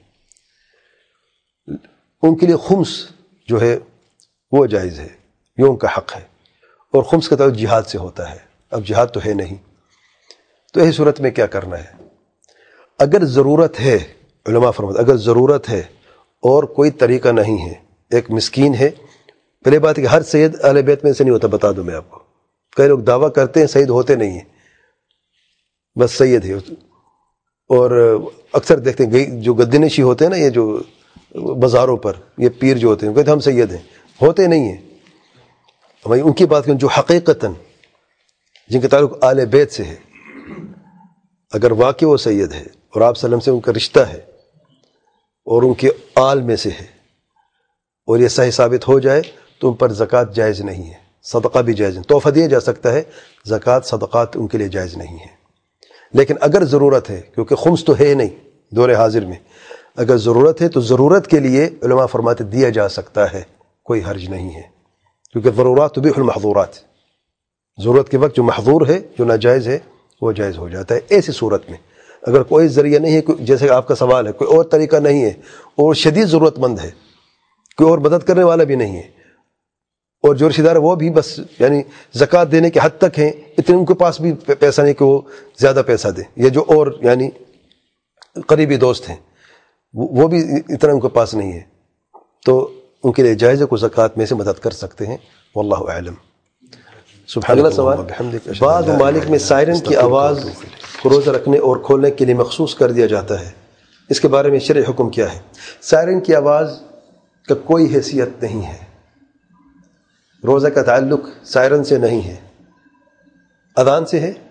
ان کے لیے خمس جو ہے وہ جائز ہے، یہ ان کا حق ہے، اور خمس کا تعلق جہاد سے ہوتا ہے. اب جہاد تو ہے نہیں، تو ایسی صورت میں کیا کرنا ہے؟ اگر ضرورت ہے، علماء فرماتے اگر ضرورت ہے اور کوئی طریقہ نہیں ہے، ایک مسکین ہے. پہلے بات ہے کہ ہر سید اہل بیت میں سے نہیں ہوتا، بتا دوں میں آپ کو. کئی لوگ دعویٰ کرتے ہیں سید ہوتے نہیں ہیں، بس سید ہے. اور اکثر دیکھتے ہیں جو گدنشی ہوتے ہیں نا، یہ جو بازاروں پر یہ پیر جو ہوتے ہیں کہتے ہیں ہم سید ہیں، ہوتے نہیں ہیں. ہمیں ان کی بات کریں جو حقیقتاً جن کا تعلق آل بیت سے ہے، اگر واقعی وہ سید ہے اور آپ صلی اللہ علیہ وسلم سے ان کا رشتہ ہے اور ان کے آل میں سے ہے اور یہ صحیح ثابت ہو جائے تو ان پر زکوٰۃ جائز نہیں ہے، صدقہ بھی جائز نہیں. تحفہ دیا جا سکتا ہے، زکوٰۃ صدقات ان کے لیے جائز نہیں ہے. لیکن اگر ضرورت ہے، کیونکہ خمس تو ہے نہیں دور حاضر میں، اگر ضرورت ہے تو ضرورت کے لیے علماء فرماتے دیا جا سکتا ہے، کوئی حرج نہیں ہے، کیونکہ ضرورات تبیح المحظورات. ضرورت کے وقت جو محظور ہے، جو ناجائز ہے، وہ جائز ہو جاتا ہے. ایسی صورت میں اگر کوئی ذریعہ نہیں ہے، جیسے کہ آپ کا سوال ہے، کوئی اور طریقہ نہیں ہے اور شدید ضرورت مند ہے، کوئی اور مدد کرنے والا بھی نہیں ہے، اور جو رشتہ دار وہ بھی بس یعنی زکوٰۃ دینے کے حد تک ہیں، اتنے ان کے پاس بھی پیسہ نہیں کہ وہ زیادہ پیسہ دیں، یا جو اور یعنی قریبی دوست ہیں وہ بھی اتنا ان کے پاس نہیں ہے، تو ان کے لیے جائز ہے کو زکوٰۃ میں سے مدد کر سکتے ہیں. واللہ اعلم. اگلا سوال، بعض ممالک میں سائرن کی آواز کو روزہ رکھنے اور کھولنے کے لیے مخصوص کر دیا جاتا ہے، اس کے بارے میں شرعی حکم کیا ہے؟ سائرن کی آواز کا کوئی حیثیت نہیں ہے، روزہ کا تعلق سائرن سے نہیں ہے، اذان سے ہے،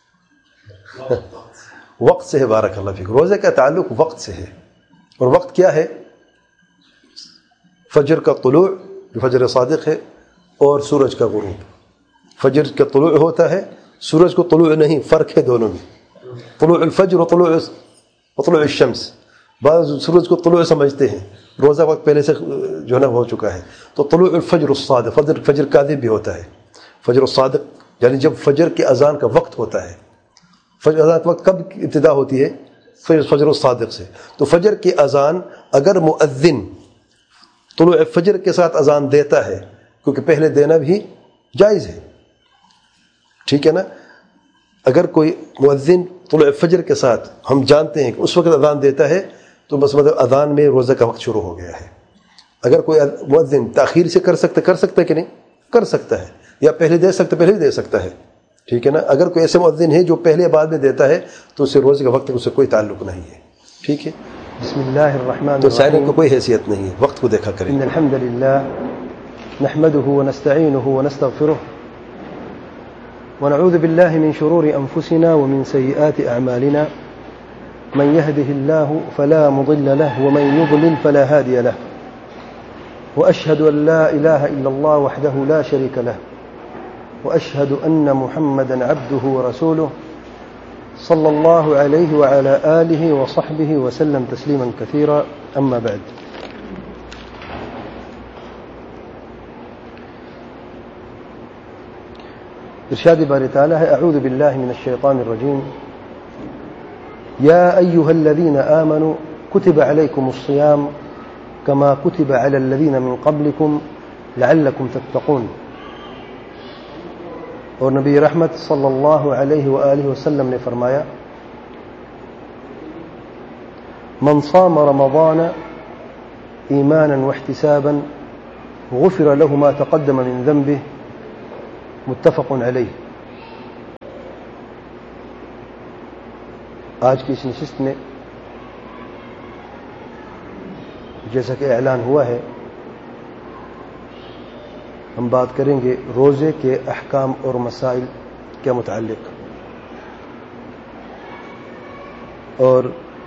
وقت سے ہے. بارک اللہ فیک. روزہ کا تعلق وقت سے ہے، اور وقت کیا ہے؟ فجر کا طلوع جو فجر صادق ہے اور سورج کا غروب. فجر کا طلوع ہوتا ہے، سورج کو طلوع نہیں، فرق ہے دونوں میں. طلوع الفجر و طلوع الشمس. بعض سورج کو طلوع سمجھتے ہیں، روزہ وقت پہلے سے جو ہے نا ہو چکا ہے. تو طلوع الفجر الصادق، فجر کاذب بھی ہوتا ہے. فجر الصادق یعنی جب فجر کی اذان کا وقت ہوتا ہے. فجر اذان کا وقت کب ابتدا ہوتی ہے؟ فجر الصادق سے. تو فجر کی اذان اگر مؤذن طلوع فجر کے ساتھ اذان دیتا ہے، کیونکہ پہلے دینا بھی جائز ہے، ٹھیک ہے نا. اگر کوئی مؤذن طلوع فجر کے ساتھ ہم جانتے ہیں کہ اس وقت اذان دیتا ہے تو بس مطلب اذان میں روزہ کا وقت شروع ہو گیا ہے. اگر کوئی مؤذن تاخیر سے کر سکتا ہے کہ نہیں کر سکتا ہے، یا پہلے دے سکتا پہلے بھی دے سکتا ہے، ٹھیک ہے نا. اگر کوئی ایسے مؤذن ہے جو پہلے بعد میں دیتا ہے تو اسے روزے کا وقت سے کوئی تعلق نہیں ہے، ٹھیک ہے. بسم اللہ الرحمن الرحیم. تو سائرن کو کوئی حیثیت نہیں ہے، وقت کو دیکھا کریں. ان الحمد للہ نحمده ونستعینه ونستغفره ونعوذ بالله من شرور أنفسنا ومن سيئات أعمالنا من يهده الله فلا مضل له ومن يضلل فلا هادي له وأشهد أن لا إله إلا الله وحده لا شريك له وأشهد أن محمدا عبده ورسوله صلى الله عليه وعلى آله وصحبه وسلم تسليما كثيرا. أما بعد، ارشاد باری تعالیٰ ہے، اعوذ باللہ من الشیطان الرجیم، یا ایہا الذین آمنوا کتب علیکم الصیام کما کتب علی الذین من قبلکم لعلکم تتقون. اور نبی رحمت صلی اللہ علیہ وآلہ وسلم نے فرمایا، من صام رمضان ایمانا واحتسابا غفر له ما تقدم من ذنبه متفق علیہ. آج کی اس نشست میں جیسا کہ اعلان ہوا ہے ہم بات کریں گے روزے کے احکام اور مسائل کے متعلق، اور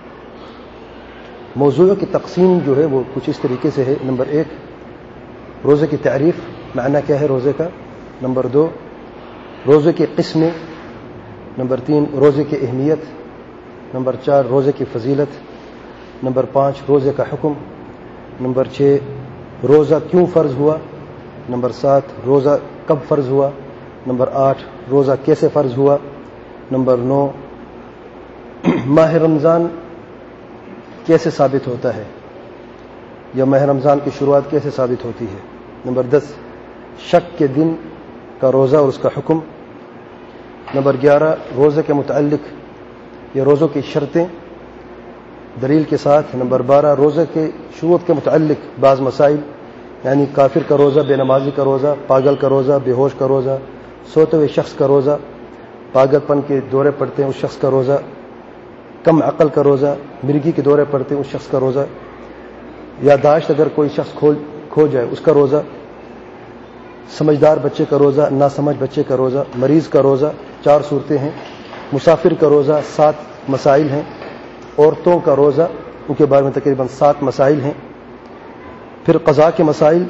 موضوع کی تقسیم جو ہے وہ کچھ اس طریقے سے ہے۔ نمبر 1 روزے کی تعریف، معنی کیا ہے روزے کا۔ نمبر 2 روزے کی قسمیں۔ نمبر 3 روزے کی اہمیت۔ نمبر 4 روزے کی فضیلت۔ نمبر 5 روزے کا حکم۔ نمبر 6 روزہ کیوں فرض ہوا۔ نمبر 7 روزہ کب فرض ہوا۔ نمبر 8 روزہ کیسے فرض ہوا۔ نمبر 9 ماہ رمضان کیسے ثابت ہوتا ہے، یا ماہ رمضان کی شروعات کیسے ثابت ہوتی ہے۔ نمبر 10 شک کے دن کا روزہ اور اس کا حکم۔ نمبر 11 روزے کے متعلق یا روزوں کی شرطیں دلیل کے ساتھ۔ نمبر 12 روزے کے شروط کے متعلق بعض مسائل، یعنی کافر کا روزہ، بے نمازی کا روزہ، پاگل کا روزہ، بے ہوش کا روزہ، سوتے ہوئے شخص کا روزہ، پاگل پن کے دورے پڑتے ہیں اس شخص کا روزہ، کم عقل کا روزہ، مرگی کے دورے پڑتے ہیں اس شخص کا روزہ، یادداشت اگر کوئی شخص کھو جائے اس کا روزہ، سمجھدار بچے کا روزہ، ناسمجھ بچے کا روزہ، مریض کا روزہ، 4 صورتیں ہیں، مسافر کا روزہ 7 مسائل ہیں، عورتوں کا روزہ ان کے بارے میں تقریباً 7 مسائل ہیں، پھر قضاء کے مسائل۔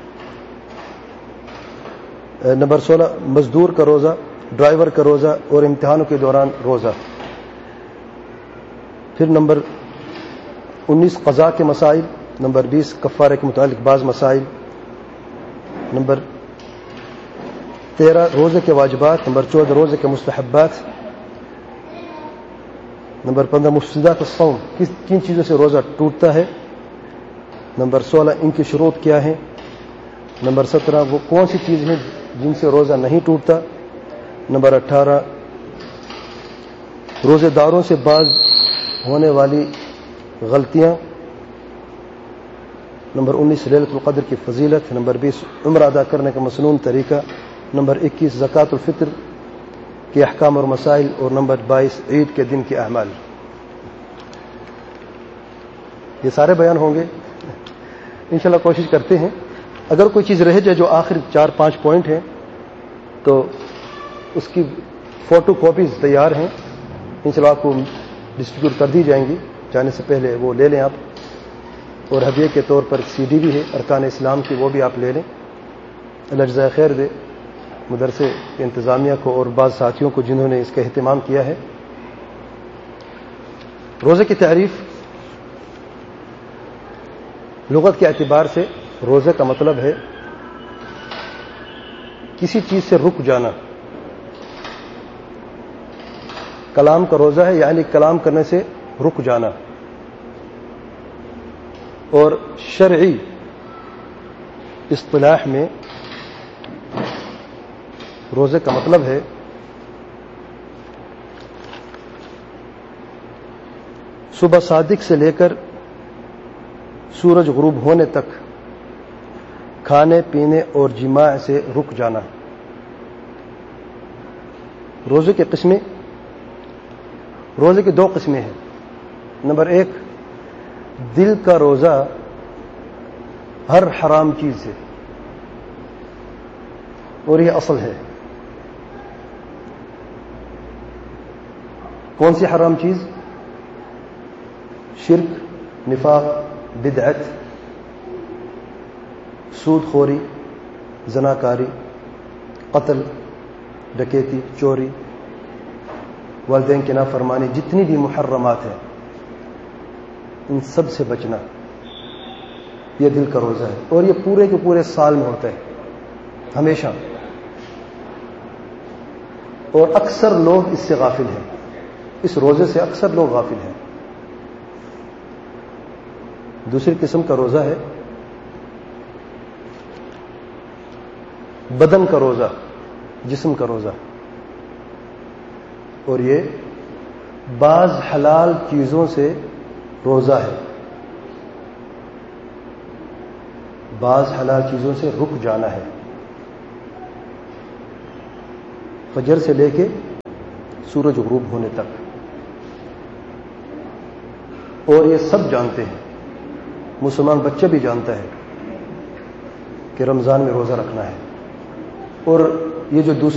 نمبر 16 مزدور کا روزہ، ڈرائیور کا روزہ اور امتحانوں کے دوران روزہ۔ پھر نمبر 19 قضاء کے مسائل۔ نمبر 20 کفارے کے متعلق بعض مسائل۔ نمبر 13 روزے کے واجبات۔ نمبر 14 روزے کے مستحبات۔ نمبر 15 مفسدات الصوم، کن چیزوں سے روزہ ٹوٹتا ہے۔ نمبر 16 ان کی شروط کیا ہیں۔ نمبر 17 وہ کون سی چیز ہیں جن سے روزہ نہیں ٹوٹتا۔ نمبر 18 روزے داروں سے بعض ہونے والی غلطیاں۔ نمبر 19 لیلۃ القدر کی فضیلت۔ نمبر 20 عمرہ ادا کرنے کا مسنون طریقہ۔ نمبر 21 زکوٰۃ الفطر کے احکام اور مسائل، اور نمبر 22 عید کے دن کے اعمال۔ یہ سارے بیان ہوں گے انشاءاللہ، کوشش کرتے ہیں اگر کوئی چیز رہ جائے جو آخر 4-5 پوائنٹ ہیں تو اس کی فوٹو کاپیز تیار ہیں، انشاءاللہ آپ کو ڈسٹریبیوٹ کر دی جائیں گی، جانے سے پہلے وہ لے لیں آپ، اور ہدیے کے طور پر CD بھی ہے ارکان اسلام کی، وہ بھی آپ لے لیں۔ اللہ جزائے خیر دے مدرسے کے انتظامیہ کو اور بعض ساتھیوں کو جنہوں نے اس کا اہتمام کیا ہے۔ روزے کی تعریف لغت کے اعتبار سے روزے کا مطلب ہے کسی چیز سے رک جانا۔ کلام کا روزہ ہے یعنی کلام کرنے سے رک جانا، اور شرعی اصطلاح میں روزے کا مطلب ہے صبح صادق سے لے کر سورج غروب ہونے تک کھانے پینے اور جماع سے رک جانا۔ روزے کی قسمیں، روزے کی 2 قسمیں ہیں۔ نمبر 1 دل کا روزہ ہر حرام چیز سے، اور یہ اصل ہے۔ کون سی حرام چیز؟ شرک، نفاق، بدعت، سود خوری، زناکاری، قتل، ڈکیتی، چوری، والدین کی نافرمانی، جتنی بھی محرمات ہیں ان سب سے بچنا، یہ دل کا روزہ ہے، اور یہ پورے کے پورے سال میں ہوتا ہے ہمیشہ، اور اکثر لوگ اس سے غافل ہیں، اس روزے سے اکثر لوگ غافل ہیں۔ دوسری قسم کا روزہ ہے بدن کا روزہ، جسم کا روزہ، اور یہ بعض حلال چیزوں سے روزہ ہے، بعض حلال چیزوں سے رک جانا ہے، فجر سے لے کے سورج غروب ہونے تک۔ اور یہ سب جانتے ہیں، مسلمان بچہ بھی جانتا ہے کہ رمضان میں روزہ رکھنا ہے، اور یہ جو دوسرے